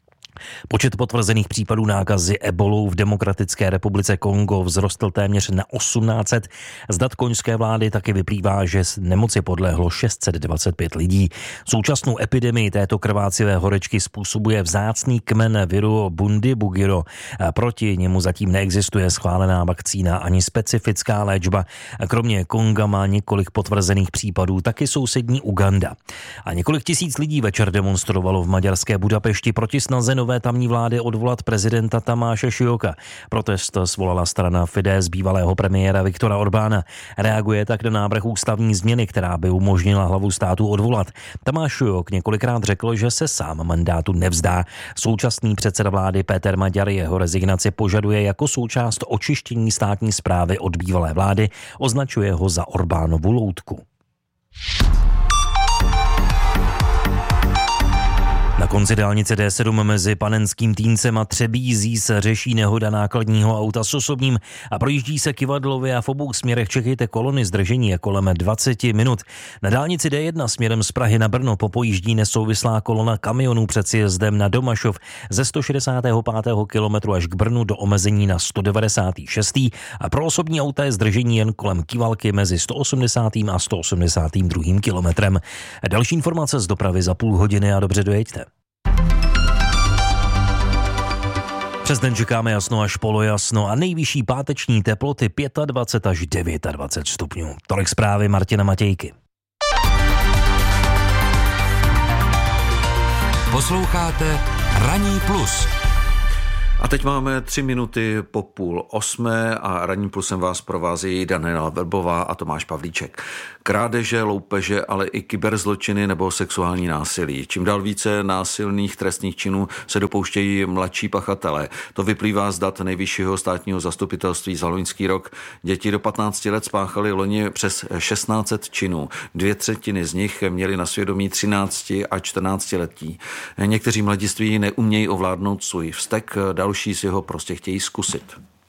Počet potvrzených případů nákazy ebolou v Demokratické republice Kongo vzrostl téměř na osmnáct set. Z dat koňské vlády taky vyplývá, že z nemoci podlehlo šest set dvacet pět lidí. Současnou epidemii této krvácivé horečky způsobuje vzácný kmen viru Bundibugyo. Proti němu zatím neexistuje schválená vakcína ani specifická léčba. Kromě Konga má několik potvrzených případů taky sousední Uganda. A několik tisíc lidí večer demonstrovalo v maďarské Budapešti proti snaze nové tamní vlády odvolat prezidenta Tamáše Šujoka. Protest svolala strana Fidesz bývalého premiéra Viktora Orbána. Reaguje tak na návrh ústavní změny, která by umožnila hlavu státu odvolat. Tamáš Šujok několikrát řekl, že se sám mandátu nevzdá. Současný předseda vlády Péter Maďar jeho rezignaci požaduje jako součást očištění státní správy od bývalé vlády, označuje ho za Orbánovu loutku. Na konci dálnice D sedm mezi Panenským Týncem a Třebízí se řeší nehoda nákladního auta s osobním a projíždí se kyvadlově a v obou směrech čekejte kolony zdržení je kolem dvacet minut. Na dálnici D jedna směrem z Prahy na Brno popojíždí nesouvislá kolona kamionů před sjezdem na Domašov ze sto šedesátého pátého kilometru až k Brnu do omezení na sto devadesátý šestý a pro osobní auta je zdržení jen kolem Kivalky mezi sto osmdesátým a sto osmdesátým druhým kilometrem. Další informace z dopravy za půl hodiny a dobře dojeďte. Přes den čekáme jasno až polojasno a nejvyšší páteční teploty dvacet pět až dvacet devět stupňů. Tolik zprávy Martina Matějky. Posloucháte Ranní plus. A teď máme tři minuty po půl osmé a Ranním plusem vás provází Daniela Vrbová a Tomáš Pavlíček. Krádeže, loupeže, ale i kyberzločiny nebo sexuální násilí. Čím dál více násilných trestných činů se dopouštějí mladší pachatelé. To vyplývá z dat Nejvyššího státního zastupitelství za loňský rok. Děti do patnácti let spáchaly loni přes šestnáct set činů. Dvě třetiny z nich měly na svědomí třinácti a čtrnáctiletí. Někteří mladiství neumějí ovládnout svůj vztek, další si ho prostě chtějí zkusit.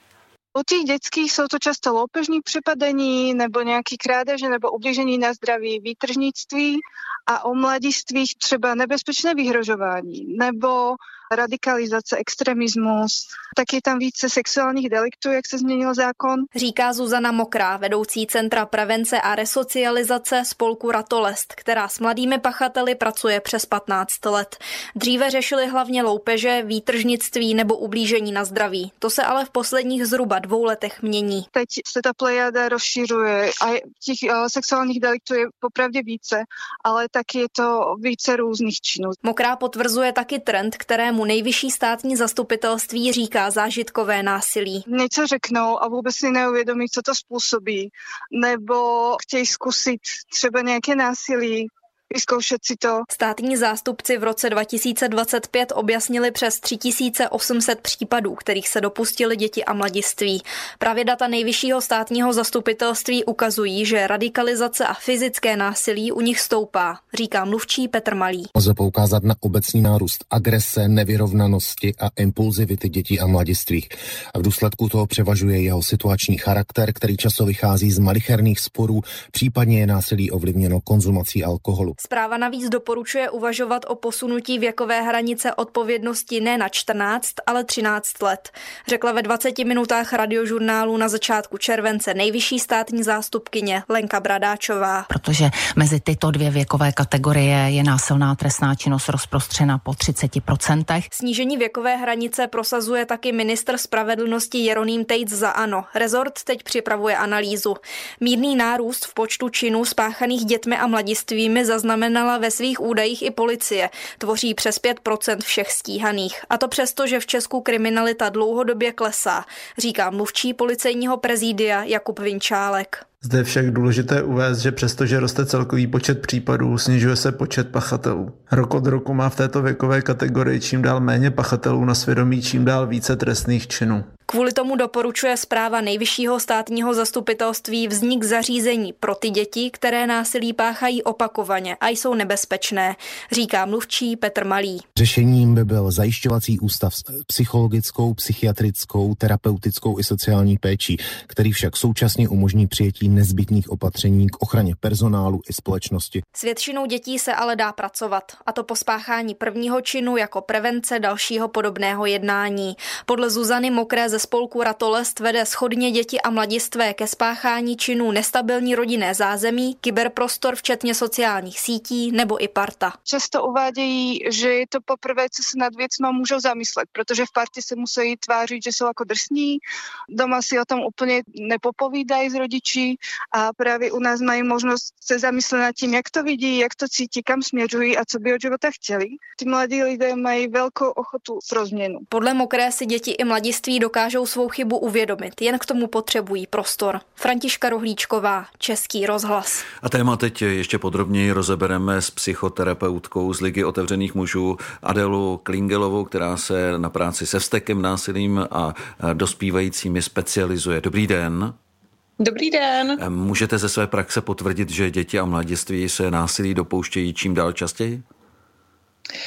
U tých detských sú to často loupežní přepadení nebo nějaký krádeže nebo ublížení na zdraví, výtržnictví a u mladistvých třeba nebezpečné vyhrožování nebo radikalizace, extremismus, tak je tam více sexuálních deliktů, jak se změnil zákon. Říká Zuzana Mokrá, vedoucí Centra prevence a resocializace spolku Ratolest, která s mladými pachateli pracuje přes patnáct let. Dříve řešili hlavně loupeže, výtržnictví nebo ublížení na zdraví. To se ale v posledních zhruba dvou letech mění. Teď se ta plejada rozšiřuje a těch uh, sexuálních deliktů je popravdě více, ale taky je to více různých činů. Mokrá potvrzuje taky trend, kterému Nejvyšší státní zastupitelství říká zážitkové násilí. Něco řeknou a vůbec si neuvědomí, co to způsobí, nebo chtějí zkusit třeba nějaké násilí, vyzkoušet si to. Státní zástupci v roce dva tisíce dvacet pět objasnili přes tři tisíce osm set případů, kterých se dopustili děti a mladiství. Právě data Nejvyššího státního zastupitelství ukazují, že radikalizace a fyzické násilí u nich stoupá, říká mluvčí Petr Malý. Lze poukázat na obecný nárůst agrese, nevyrovnanosti a impulzivity dětí a mladistvých. A v důsledku toho převažuje jeho situační charakter, který často vychází z malicherných sporů, případně je násilí ovlivněno konzumací alkoholu. Zpráva navíc doporučuje uvažovat o posunutí věkové hranice odpovědnosti ne na čtrnáct, ale třináct let. Řekla ve dvaceti minutách radiožurnálu na začátku července nejvyšší státní zástupkyně Lenka Bradáčová. Protože mezi tyto dvě věkové kategorie je násilná trestná činnost rozprostřena po třiceti procentech. Snížení věkové hranice prosazuje taky ministr spravedlnosti Jeroným Tejc za ANO. Rezort teď připravuje analýzu. Mírný nárůst v počtu činů spáchaných dětmi a mladistvími zaznamenala ve svých údajích i policie. Tvoří přes pět procent všech stíhaných. A to přesto, že v Česku kriminalita dlouhodobě klesá, říká mluvčí policejního prezidia Jakub Vinčálek. Zde je však důležité uvést, že přestože roste celkový počet případů, snižuje se počet pachatelů. Rok od roku má v této věkové kategorii čím dál méně pachatelů na svědomí, čím dál více trestných činů. Kvůli tomu doporučuje zpráva Nejvyššího státního zastupitelství vznik zařízení pro ty děti, které násilí páchají opakovaně a jsou nebezpečné, říká mluvčí Petr Malý. Řešením by byl zajišťovací ústav s psychologickou, psychiatrickou, terapeutickou i sociální péčí, který však současně umožní přijetí nezbytných opatření k ochraně personálu i společnosti. S většinou dětí se ale dá pracovat, a to po spáchání prvního činu jako prevence dalšího podobného jednání. Podle Zuzany Mokré ze spolku Ratolest vede shodně děti a mladistvé ke spáchání činů nestabilní rodinné zázemí, kyberprostor včetně sociálních sítí nebo i parta. Často uvádějí, že je to poprvé, co se nad věcma můžou zamyslet, protože v partě se musí tvářit, že jsou jako drsní, doma si o tom úplně nepopovídají s rodiči a právě u nás mají možnost se zamyslet nad tím, jak to vidí, jak to cítí, kam směřují a co by od života chtěli. Ty mladí lidé mají velkou ochotu pro změnu. Podle Mokré si děti i mladiství dokážou svou chybu uvědomit, jen k tomu potřebují prostor. Františka Rohlíčková, Český rozhlas. A téma teď ještě podrobněji rozebereme s psychoterapeutkou z Ligy otevřených mužů Adélu Klingelovou, která se na práci se vztekem, násilím a dospívajícími specializuje. Dobrý den. Dobrý den. Můžete ze své praxe potvrdit, že děti a mladiství se násilí dopouštějí čím dál častěji?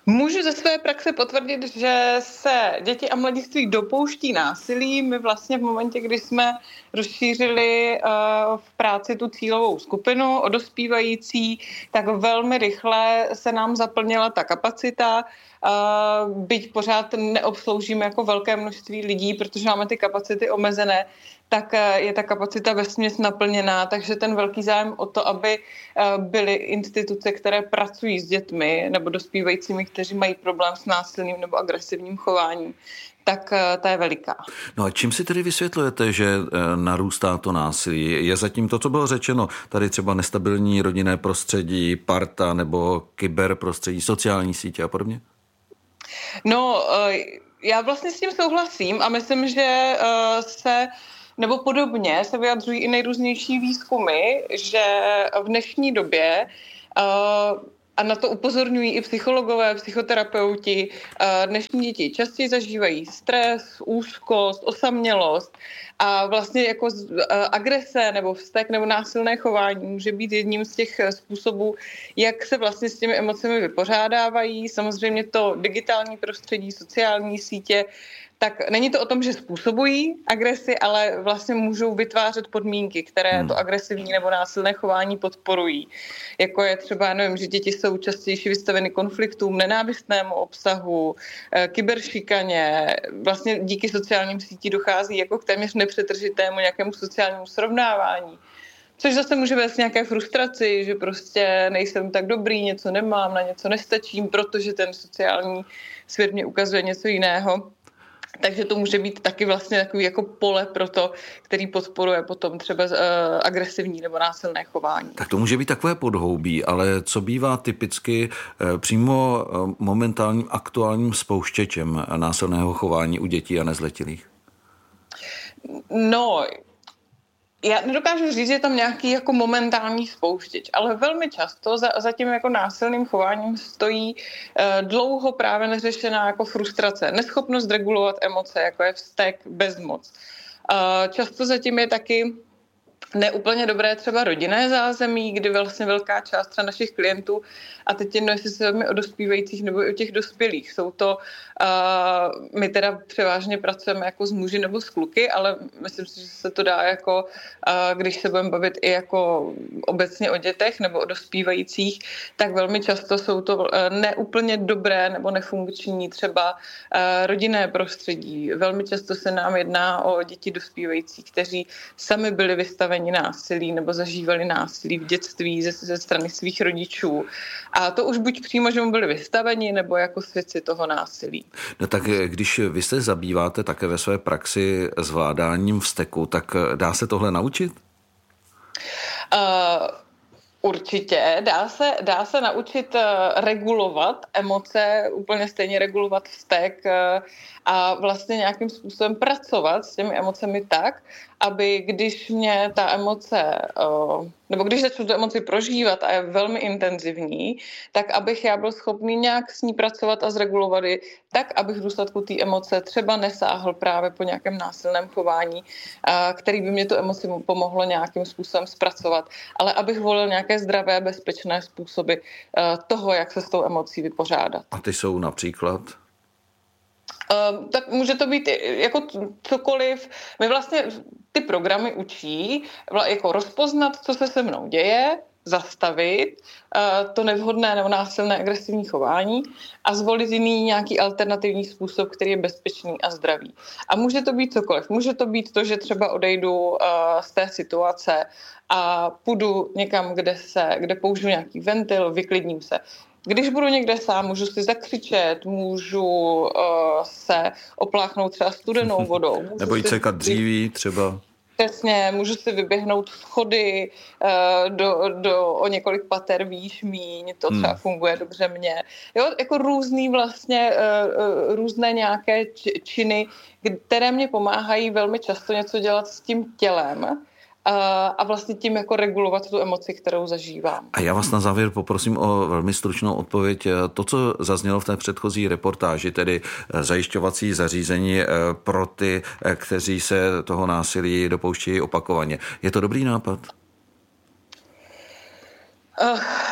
Můžu ze své praxe potvrdit, že se děti a mladiství dopouští násilí. My vlastně v momentě, kdy jsme rozšířili v práci tu cílovou skupinu o dospívající, tak velmi rychle se nám zaplnila ta kapacita. Byť pořád neobsloužíme jako velké množství lidí, protože máme ty kapacity omezené, tak je ta kapacita vesměs naplněná, takže ten velký zájem o to, aby byly instituce, které pracují s dětmi nebo dospívajícími, kteří mají problém s násilným nebo agresivním chováním, tak ta je veliká. No a čím si tedy vysvětlujete, že narůstá to násilí? Je zatím to, co bylo řečeno, tady třeba nestabilní rodinné prostředí, parta nebo kyberprostředí, sociální sítě a podobně? No, já vlastně s tím souhlasím a myslím, že se nebo podobně se vyjadřují i nejrůznější výzkumy, že v dnešní době, a na to upozorňují i psychologové, psychoterapeuti, dnešní děti častěji zažívají stres, úzkost, osamělost a vlastně jako agrese nebo vztek nebo násilné chování může být jedním z těch způsobů, jak se vlastně s těmi emocemi vypořádávají. Samozřejmě to digitální prostředí, sociální sítě, tak není to o tom, že způsobují agresi, ale vlastně můžou vytvářet podmínky, které to agresivní nebo násilné chování podporují. Jako je třeba, nevím, že děti jsou častěji vystaveny konfliktům, nenávistnému obsahu, kyberšikaně. Vlastně díky sociálním sítím dochází jako k téměř nepřetržitému nějakému sociálnímu srovnávání. Což zase může vést k nějaké frustraci, že prostě nejsem tak dobrý, něco nemám, na něco nestačím, protože ten sociální svět mě ukazuje něco jiného. Takže to může být taky vlastně takový jako pole pro to, který podporuje potom třeba uh, agresivní nebo násilné chování. Tak to může být takové podhoubí, ale co bývá typicky uh, přímo uh, momentálním aktuálním spouštěčem násilného chování u dětí a nezletilých? No, já nedokážu říct, že je tam nějaký jako momentální spouštěč, ale velmi často za, za tím jako násilným chováním stojí uh, dlouho právě neřešená jako frustrace, neschopnost regulovat emoce, jako je vztek, bezmoc. Uh, často zatím je taky neúplně dobré třeba rodinné zázemí, kdy vlastně velká část třeba našich klientů, a teď jedno, jestli se bavíme o dospívajících nebo i o těch dospělých, jsou to, uh, my teda převážně pracujeme jako s muži nebo s kluky, ale myslím si, že se to dá jako, uh, když se budeme bavit i jako obecně o dětech nebo o dospívajících, tak velmi často jsou to uh, neúplně dobré nebo nefunkční třeba uh, rodinné prostředí. Velmi často se nám jedná o děti dospívající, kteří sami byli vystaveni násilí nebo zažívali násilí v dětství ze, ze strany svých rodičů. A to už buď přímo, že mu byli vystaveni, nebo jako svědci toho násilí. No tak když vy se zabýváte také ve své praxi zvládáním vzteku, tak dá se tohle naučit? Uh, určitě. Dá se, dá se naučit uh, regulovat emoce, úplně stejně regulovat vztek uh, a vlastně nějakým způsobem pracovat s těmi emocemi tak, aby když mě ta emoce, nebo když začnu tu emoci prožívat a je velmi intenzivní, tak abych já byl schopný nějak s ní pracovat a zregulovat ji tak, abych v důsledku té emoce třeba nesáhl právě po nějakém násilném chování, který by mě tu emoci pomohlo nějakým způsobem zpracovat, ale abych volil nějaké zdravé, bezpečné způsoby toho, jak se s tou emocí vypořádat. A ty jsou například? Uh, tak může to být jako cokoliv. My vlastně ty programy učí jako rozpoznat, co se se mnou děje, zastavit uh, to nevhodné nebo násilné agresivní chování a zvolit jiný nějaký alternativní způsob, který je bezpečný a zdravý. A může to být cokoliv. Může to být to, že třeba odejdu uh, z té situace a půjdu někam, kde, se, kde použiju nějaký ventil, vyklidním se. Když budu někde sám, můžu si zakřičet, můžu uh, se opláchnout třeba studenou vodou. Nebo jít sekat dříví třeba. Přesně, můžu si vyběhnout schody uh, do, do, o několik pater výš míň, to třeba hmm. funguje dobře mně. Jo, jako různý vlastně, uh, různé nějaké činy, které mě pomáhají velmi často něco dělat s tím tělem, a vlastně tím jako regulovat tu emoci, kterou zažívám. A já vás na závěr poprosím o velmi stručnou odpověď. To, co zaznělo v té předchozí reportáži, tedy zajišťovací zařízení pro ty, kteří se toho násilí dopouštějí opakovaně. Je to dobrý nápad? Uh,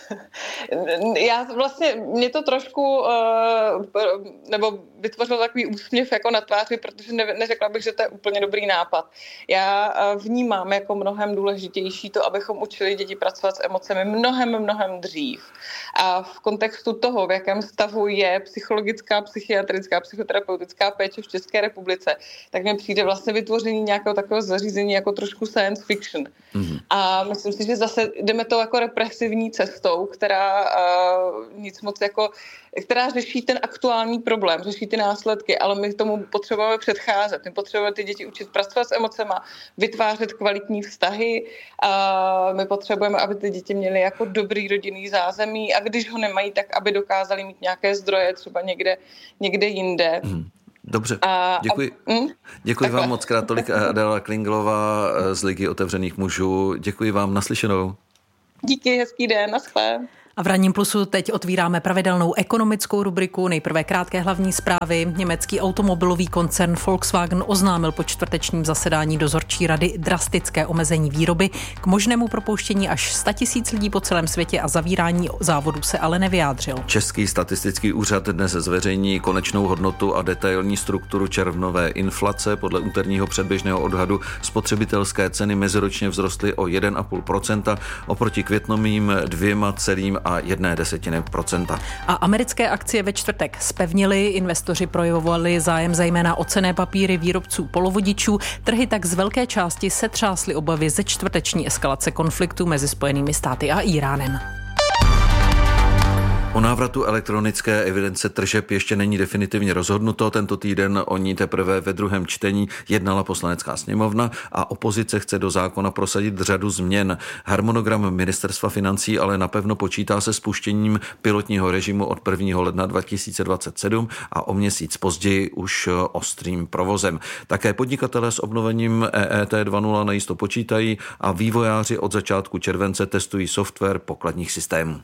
Já vlastně, mě to trošku, nebo vytvořilo takový úsměv jako na tváři, protože ne, neřekla bych, že to je úplně dobrý nápad. Já vnímám jako mnohem důležitější to, abychom učili děti pracovat s emocemi mnohem, mnohem dřív. A v kontextu toho, v jakém stavu je psychologická, psychiatrická, psychoterapeutická péče v České republice, tak mi přijde vlastně vytvoření nějakého takového zařízení jako trošku science fiction. Mm-hmm. A myslím si, že zase jdeme to jako represivní cestou, která uh, nic moc jako, která řeší ten aktuální problém, řeší ty následky, ale my tomu potřebujeme předcházet. My potřebujeme ty děti učit pracovat s emocema, vytvářet kvalitní vztahy. Uh, my potřebujeme, aby ty děti měly jako dobrý rodinný zázemí a když ho nemají, tak aby dokázali mít nějaké zdroje třeba někde, někde jinde. Mm. Dobře, a, děkuji. A, mm, děkuji takhle. Vám moc krát, tolik Adéla Klinglová z Ligy otevřených mužů. Děkuji vám, naslyšenou. Díky, hezký den, naschle. A v Ranním plusu teď otvíráme pravidelnou ekonomickou rubriku. Nejprve krátké hlavní zprávy. Německý automobilový koncern Volkswagen oznámil po čtvrtečním zasedání dozorčí rady drastické omezení výroby. K možnému propouštění až sto tisíc lidí po celém světě a zavírání závodu se ale nevyjádřil. Český statistický úřad dnes zveřejní konečnou hodnotu a detailní strukturu červnové inflace. Podle úterního předběžného odhadu spotřebitelské ceny meziročně vzrostly o jedna celá pět procenta oproti květnovým dvěma celým a jedné desetiny procenta. A americké akcie ve čtvrtek zpevnily, investoři projevovali zájem zejména o cenné papíry výrobců polovodičů, trhy tak z velké části setřásly obavy ze čtvrteční eskalace konfliktu mezi Spojenými státy a Íránem. O návratu elektronické evidence tržeb ještě není definitivně rozhodnuto. Tento týden o ní teprve ve druhém čtení jednala Poslanecká sněmovna a opozice chce do zákona prosadit řadu změn. Harmonogram Ministerstva financí ale napevno počítá se spuštěním pilotního režimu od prvního ledna dva tisíce dvacet sedm a o měsíc později už ostrým provozem. Také podnikatelé s obnovením E E T dva tečka nula najisto počítají a vývojáři od začátku července testují software pokladních systémů.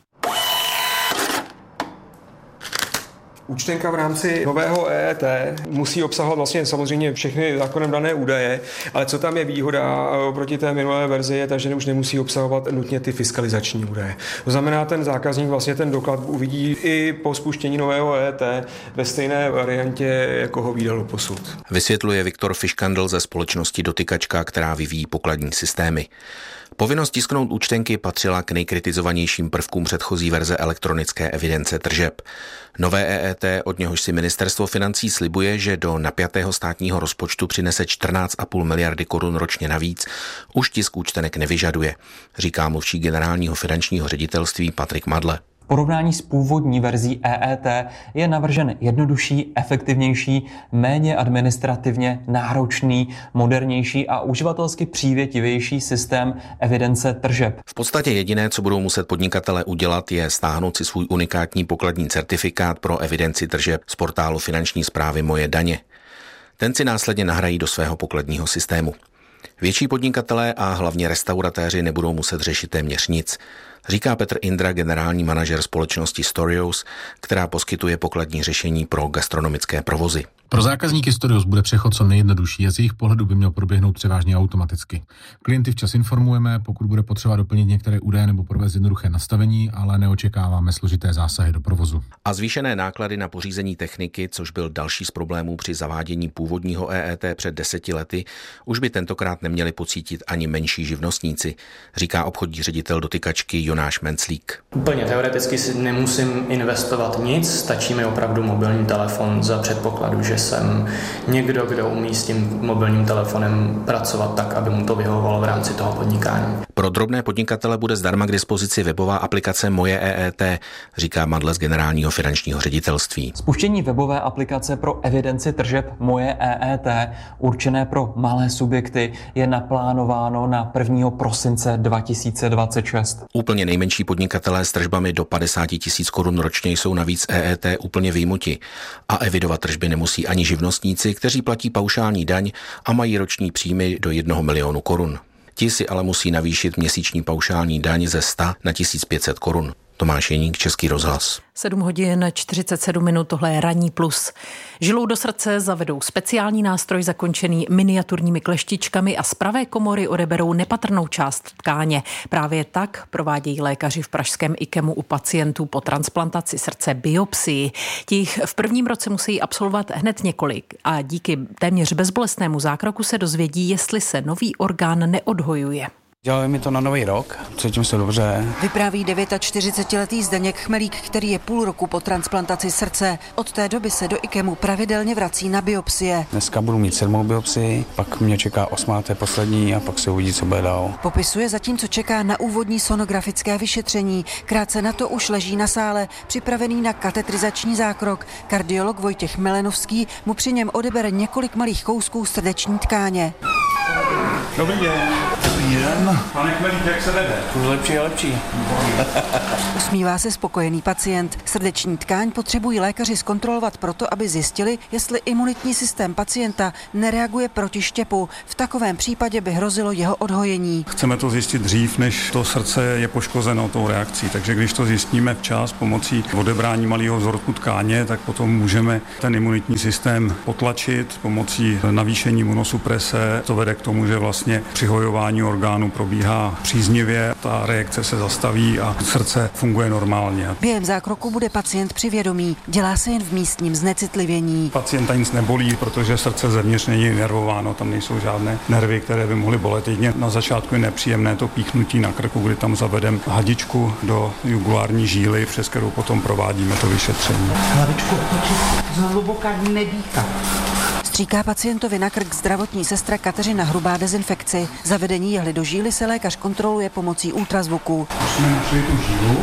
Účtenka v rámci nového E E T musí obsahovat vlastně samozřejmě všechny zákonem dané údaje, ale co tam je výhoda oproti té minulé verzi je ta, že už nemusí obsahovat nutně ty fiskalizační údaje. To znamená, ten zákazník vlastně ten doklad uvidí i po spuštění nového E E T ve stejné variantě, jako ho vídalo posud. Vysvětluje Viktor Fiškandl ze společnosti Dotykačka, která vyvíjí pokladní systémy. Povinnost tisknout účtenky patřila k nejkritizovanějším prvkům předchozí verze elektronické evidence tržeb. Nové E E T, od něhož si ministerstvo financí slibuje, že do napjatého státního rozpočtu přinese čtrnáct celá pět miliardy korun ročně navíc, už tisk účtenek nevyžaduje, říká mluvčí generálního finančního ředitelství Patrik Madle. V porovnání s původní verzí E E T je navržen jednodušší, efektivnější, méně administrativně náročný, modernější a uživatelsky přívětivější systém evidence tržeb. V podstatě jediné, co budou muset podnikatelé udělat, je stáhnout si svůj unikátní pokladní certifikát pro evidenci tržeb z portálu finanční správy Moje daně. Ten si následně nahrají do svého pokladního systému. Větší podnikatelé a hlavně restauratéři nebudou muset řešit téměř nic, říká Petr Indra, generální manažer společnosti Storios, která poskytuje pokladní řešení pro gastronomické provozy. Pro zákazníky Storios bude přechod co nejjednodušší a z jejich pohledu by měl proběhnout převážně automaticky. Klienty včas informujeme, pokud bude potřeba doplnit některé údaje nebo provést jednoduché nastavení, ale neočekáváme složité zásahy do provozu. A zvýšené náklady na pořízení techniky, což byl další z problémů při zavádění původního E E T před deseti lety, už by tentokrát neměli pocítit ani menší živnostníci, říká obchodní ředitel Dotykačky Jonáš Menclík. Úplně teoreticky si nemusím investovat nic, stačí mi opravdu mobilní telefon za předpokladu, že jsem někdo, kdo umí s tím mobilním telefonem pracovat tak, aby mu to vyhovovalo v rámci toho podnikání. Pro drobné podnikatele bude zdarma k dispozici webová aplikace Moje E E T, říká Madle z generálního finančního ředitelství. Spuštění webové aplikace pro evidenci tržeb Moje E E T, určené pro malé subjekty, je naplánováno na prvního prosince dva tisíce dvacet šest. Úplně nejmenší podnikatelé s tržbami do padesát tisíc korun ročně jsou navíc E E T úplně vyjmuti a evidovat tržby nemusí ani živnostníci, kteří platí paušální daň a mají roční příjmy do jednoho milionu korun. Ti si ale musí navýšit měsíční paušální daň ze sto na tisíc pět set korun. Tomáš Jeník, Český rozhlas. sedm hodin čtyřicet sedm minut, tohle je Ranní plus. Žilou do srdce zavedou speciální nástroj zakončený miniaturními kleštičkami a z pravé komory odeberou nepatrnou část tkáně. Právě tak provádějí lékaři v pražském IKEMu u pacientů po transplantaci srdce biopsii. Těch v prvním roce musí absolvovat hned několik a díky téměř bezbolestnému zákroku se dozvědí, jestli se nový orgán neodhojuje. Dělali mi to na nový rok, cítím se dobře. Vypráví čtyřicetiletý Zdeněk Chmelík, který je půl roku po transplantaci srdce. Od té doby se do IKEMu pravidelně vrací na biopsie. Dneska budu mít sedmou biopsii, pak mě čeká osmá, to je poslední a pak se uvidí, co bude dál. Popisuje zatímco čeká na úvodní sonografické vyšetření. Krátce na to už leží na sále, připravený na katetrizační zákrok. Kardiolog Vojtěch Melenovský mu při něm odebere několik malých kousků srdeční tkáně. Dobrý den. Dobrý den. Pane Chmelík, jak se vede? Už lepší a lepší. Usmívá se spokojený pacient. Srdeční tkáň potřebují lékaři zkontrolovat proto, aby zjistili, jestli imunitní systém pacienta nereaguje proti štěpu. V takovém případě by hrozilo jeho odhojení. Chceme to zjistit dřív, než to srdce je poškozeno tou reakcí. Takže když to zjistíme včas pomocí odebrání malého vzorku tkáně, tak potom můžeme ten imunitní systém potlačit pomocí navýšení imunosuprese. To vede k tomu, že vlastně přihojování orgánů probíhá příznivě, ta reakce se zastaví a srdce funguje normálně. Během zákroku bude pacient při vědomí, dělá se jen v místním znecitlivění. Pacienta nic nebolí, protože srdce zevnitř není nervováno, tam nejsou žádné nervy, které by mohly bolet. Jedině na začátku je nepříjemné to píchnutí na krku, kdy tam zavedeme hadičku do jugulární žíly, přes kterou potom provádíme to vyšetření. Hlavičku zhluboka nedýchá. Stříká pacientovi na krk zdravotní sestra Kateřina Hrubá dezinfekci. Zavedení jehly do žíly se lékař kontroluje pomocí ultrazvuku. Už jsme našli tu žílu,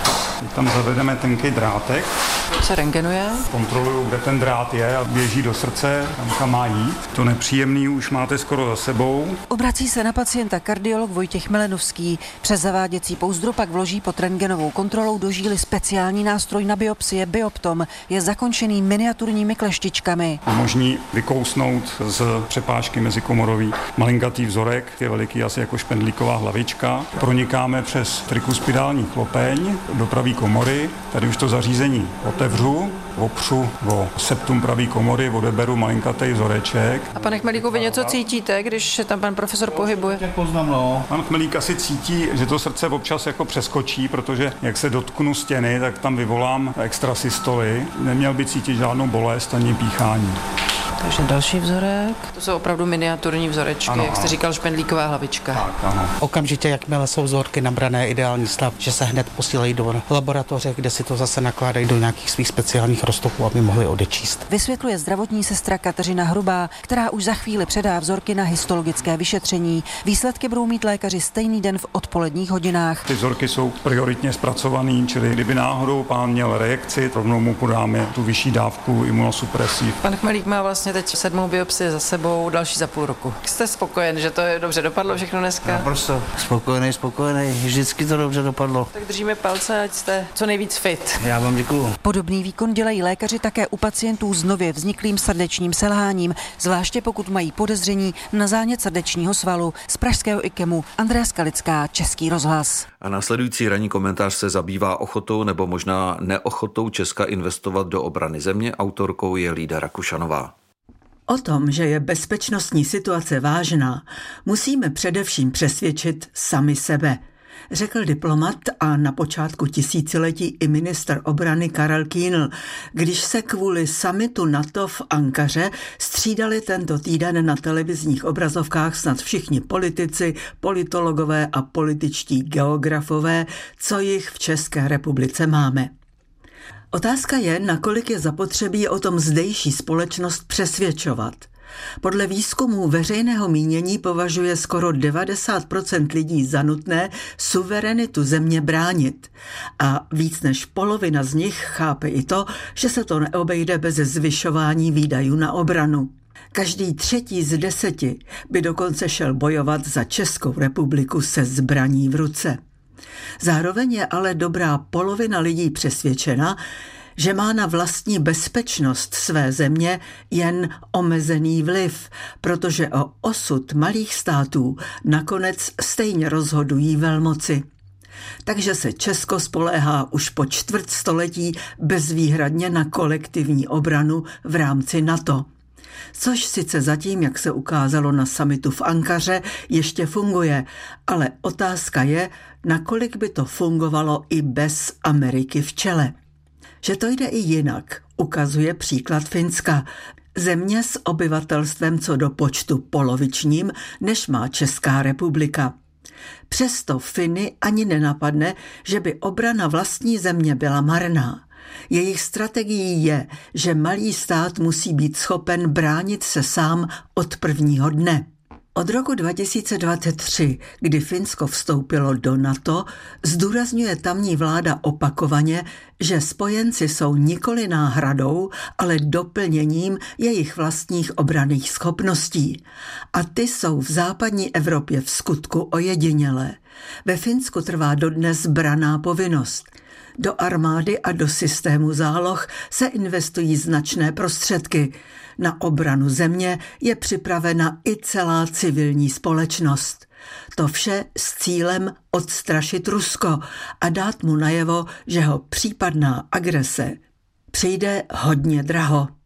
tam zavedeme tenký drátek. Se rentgenuje. Kontroluju, kde ten drát je a běží do srdce, tam kam má jít. To nepříjemný už máte skoro za sebou. Obrací se na pacienta kardiolog Vojtěch Melenovský. Přes zaváděcí pouzdro pak vloží pod rentgenovou kontrolou do žíly speciální nástroj na biopsie Bioptom. Je zakončený miniaturními kleštičkami. Umožní vykousnout z přepážky mezikomorový malinkatý vzorek, je veliký asi jako špendlíková hlavička. Pronikáme přes trikuspidální chlopeň do pravé komory. Tady už to zařízení otevřu, opřu o septum pravé komory, odeberu malinkatý vzoreček. A pane Chmelíku, vy něco cítíte, když se tam pan profesor pohybuje? Jak poznám, no. Pan Chmelík asi cítí, že to srdce občas jako přeskočí, protože jak se dotknu stěny, tak tam vyvolám extrasystoly. Neměl by cítit žádnou bolest ani píchání. Takže další vzorek. To jsou opravdu miniaturní vzorečky, ano, jak jste říkal, špendlíková hlavička. Tak, ano. Okamžitě, jakmile jsou vzorky nabrané, ideální stav, že se hned posílají do laboratoře, kde si to zase nakládají do nějakých svých speciálních roztoků, aby mohli odečíst. Vysvětluje zdravotní sestra Kateřina Hrubá, která už za chvíli předá vzorky na histologické vyšetření. Výsledky budou mít lékaři stejný den v odpoledních hodinách. Ty vzorky jsou prioritně zpracovaný, čili kdyby náhodou pán měl reakci, rovnou mu podáme tu vyšší dávku imunosupresí. Pan Chmelík má vlastně teď sedmou biopsii za sebou, další za půl roku. Jste spokojen, že to je dobře dopadlo všechno dneska? Naprosto spokojený, spokojený, vždycky to dobře dopadlo. Tak držíme palce, ať jste co nejvíc fit. Já vám děkuju. Podobný výkon dělají lékaři také u pacientů s nově vzniklým srdečním selháním, zvláště pokud mají podezření na zánět srdečního svalu. Z pražského IKEMu Andrea Skalická, Český rozhlas. A následující ranní komentář se zabývá ochotou nebo možná neochotou Česka investovat do obrany země. Autorkou je Lída Rakušanová. O tom, že je bezpečnostní situace vážná, musíme především přesvědčit sami sebe, řekl diplomat a na počátku tisíciletí i ministr obrany Karel Kühnl, když se kvůli summitu NATO v Ankaře střídali tento týden na televizních obrazovkách snad všichni politici, politologové a političtí geografové, co jich v České republice máme. Otázka je, nakolik je zapotřebí o tom zdejší společnost přesvědčovat. Podle výzkumů veřejného mínění považuje skoro devadesát procent lidí za nutné suverenitu země bránit. A víc než polovina z nich chápe i to, že se to neobejde bez zvyšování výdajů na obranu. Každý třetí z deseti by dokonce šel bojovat za Českou republiku se zbraní v ruce. Zároveň je ale dobrá polovina lidí přesvědčena, že má na vlastní bezpečnost své země jen omezený vliv, protože o osud malých států nakonec stejně rozhodují velmoci. Takže se Česko spoléhá už po čtvrt století bezvýhradně na kolektivní obranu v rámci NATO. Což sice zatím, jak se ukázalo na summitu v Ankaře, ještě funguje, ale otázka je, nakolik by to fungovalo i bez Ameriky v čele. Že to jde i jinak, ukazuje příklad Finska. Země s obyvatelstvem co do počtu polovičním, než má Česká republika. Přesto Finy ani nenapadne, že by obrana vlastní země byla marná. Jejich strategií je, že malý stát musí být schopen bránit se sám od prvního dne. Od roku dva tisíce dvacet tři, kdy Finsko vstoupilo do NATO, zdůrazňuje tamní vláda opakovaně, že spojenci jsou nikoli náhradou, ale doplněním jejich vlastních obranných schopností. A ty jsou v západní Evropě v skutku ojedinělé. Ve Finsku trvá dodnes branná povinnost. Do armády a do systému záloh se investují značné prostředky. Na obranu země je připravena i celá civilní společnost. To vše s cílem odstrašit Rusko a dát mu najevo, že ho případná agrese přijde hodně draho.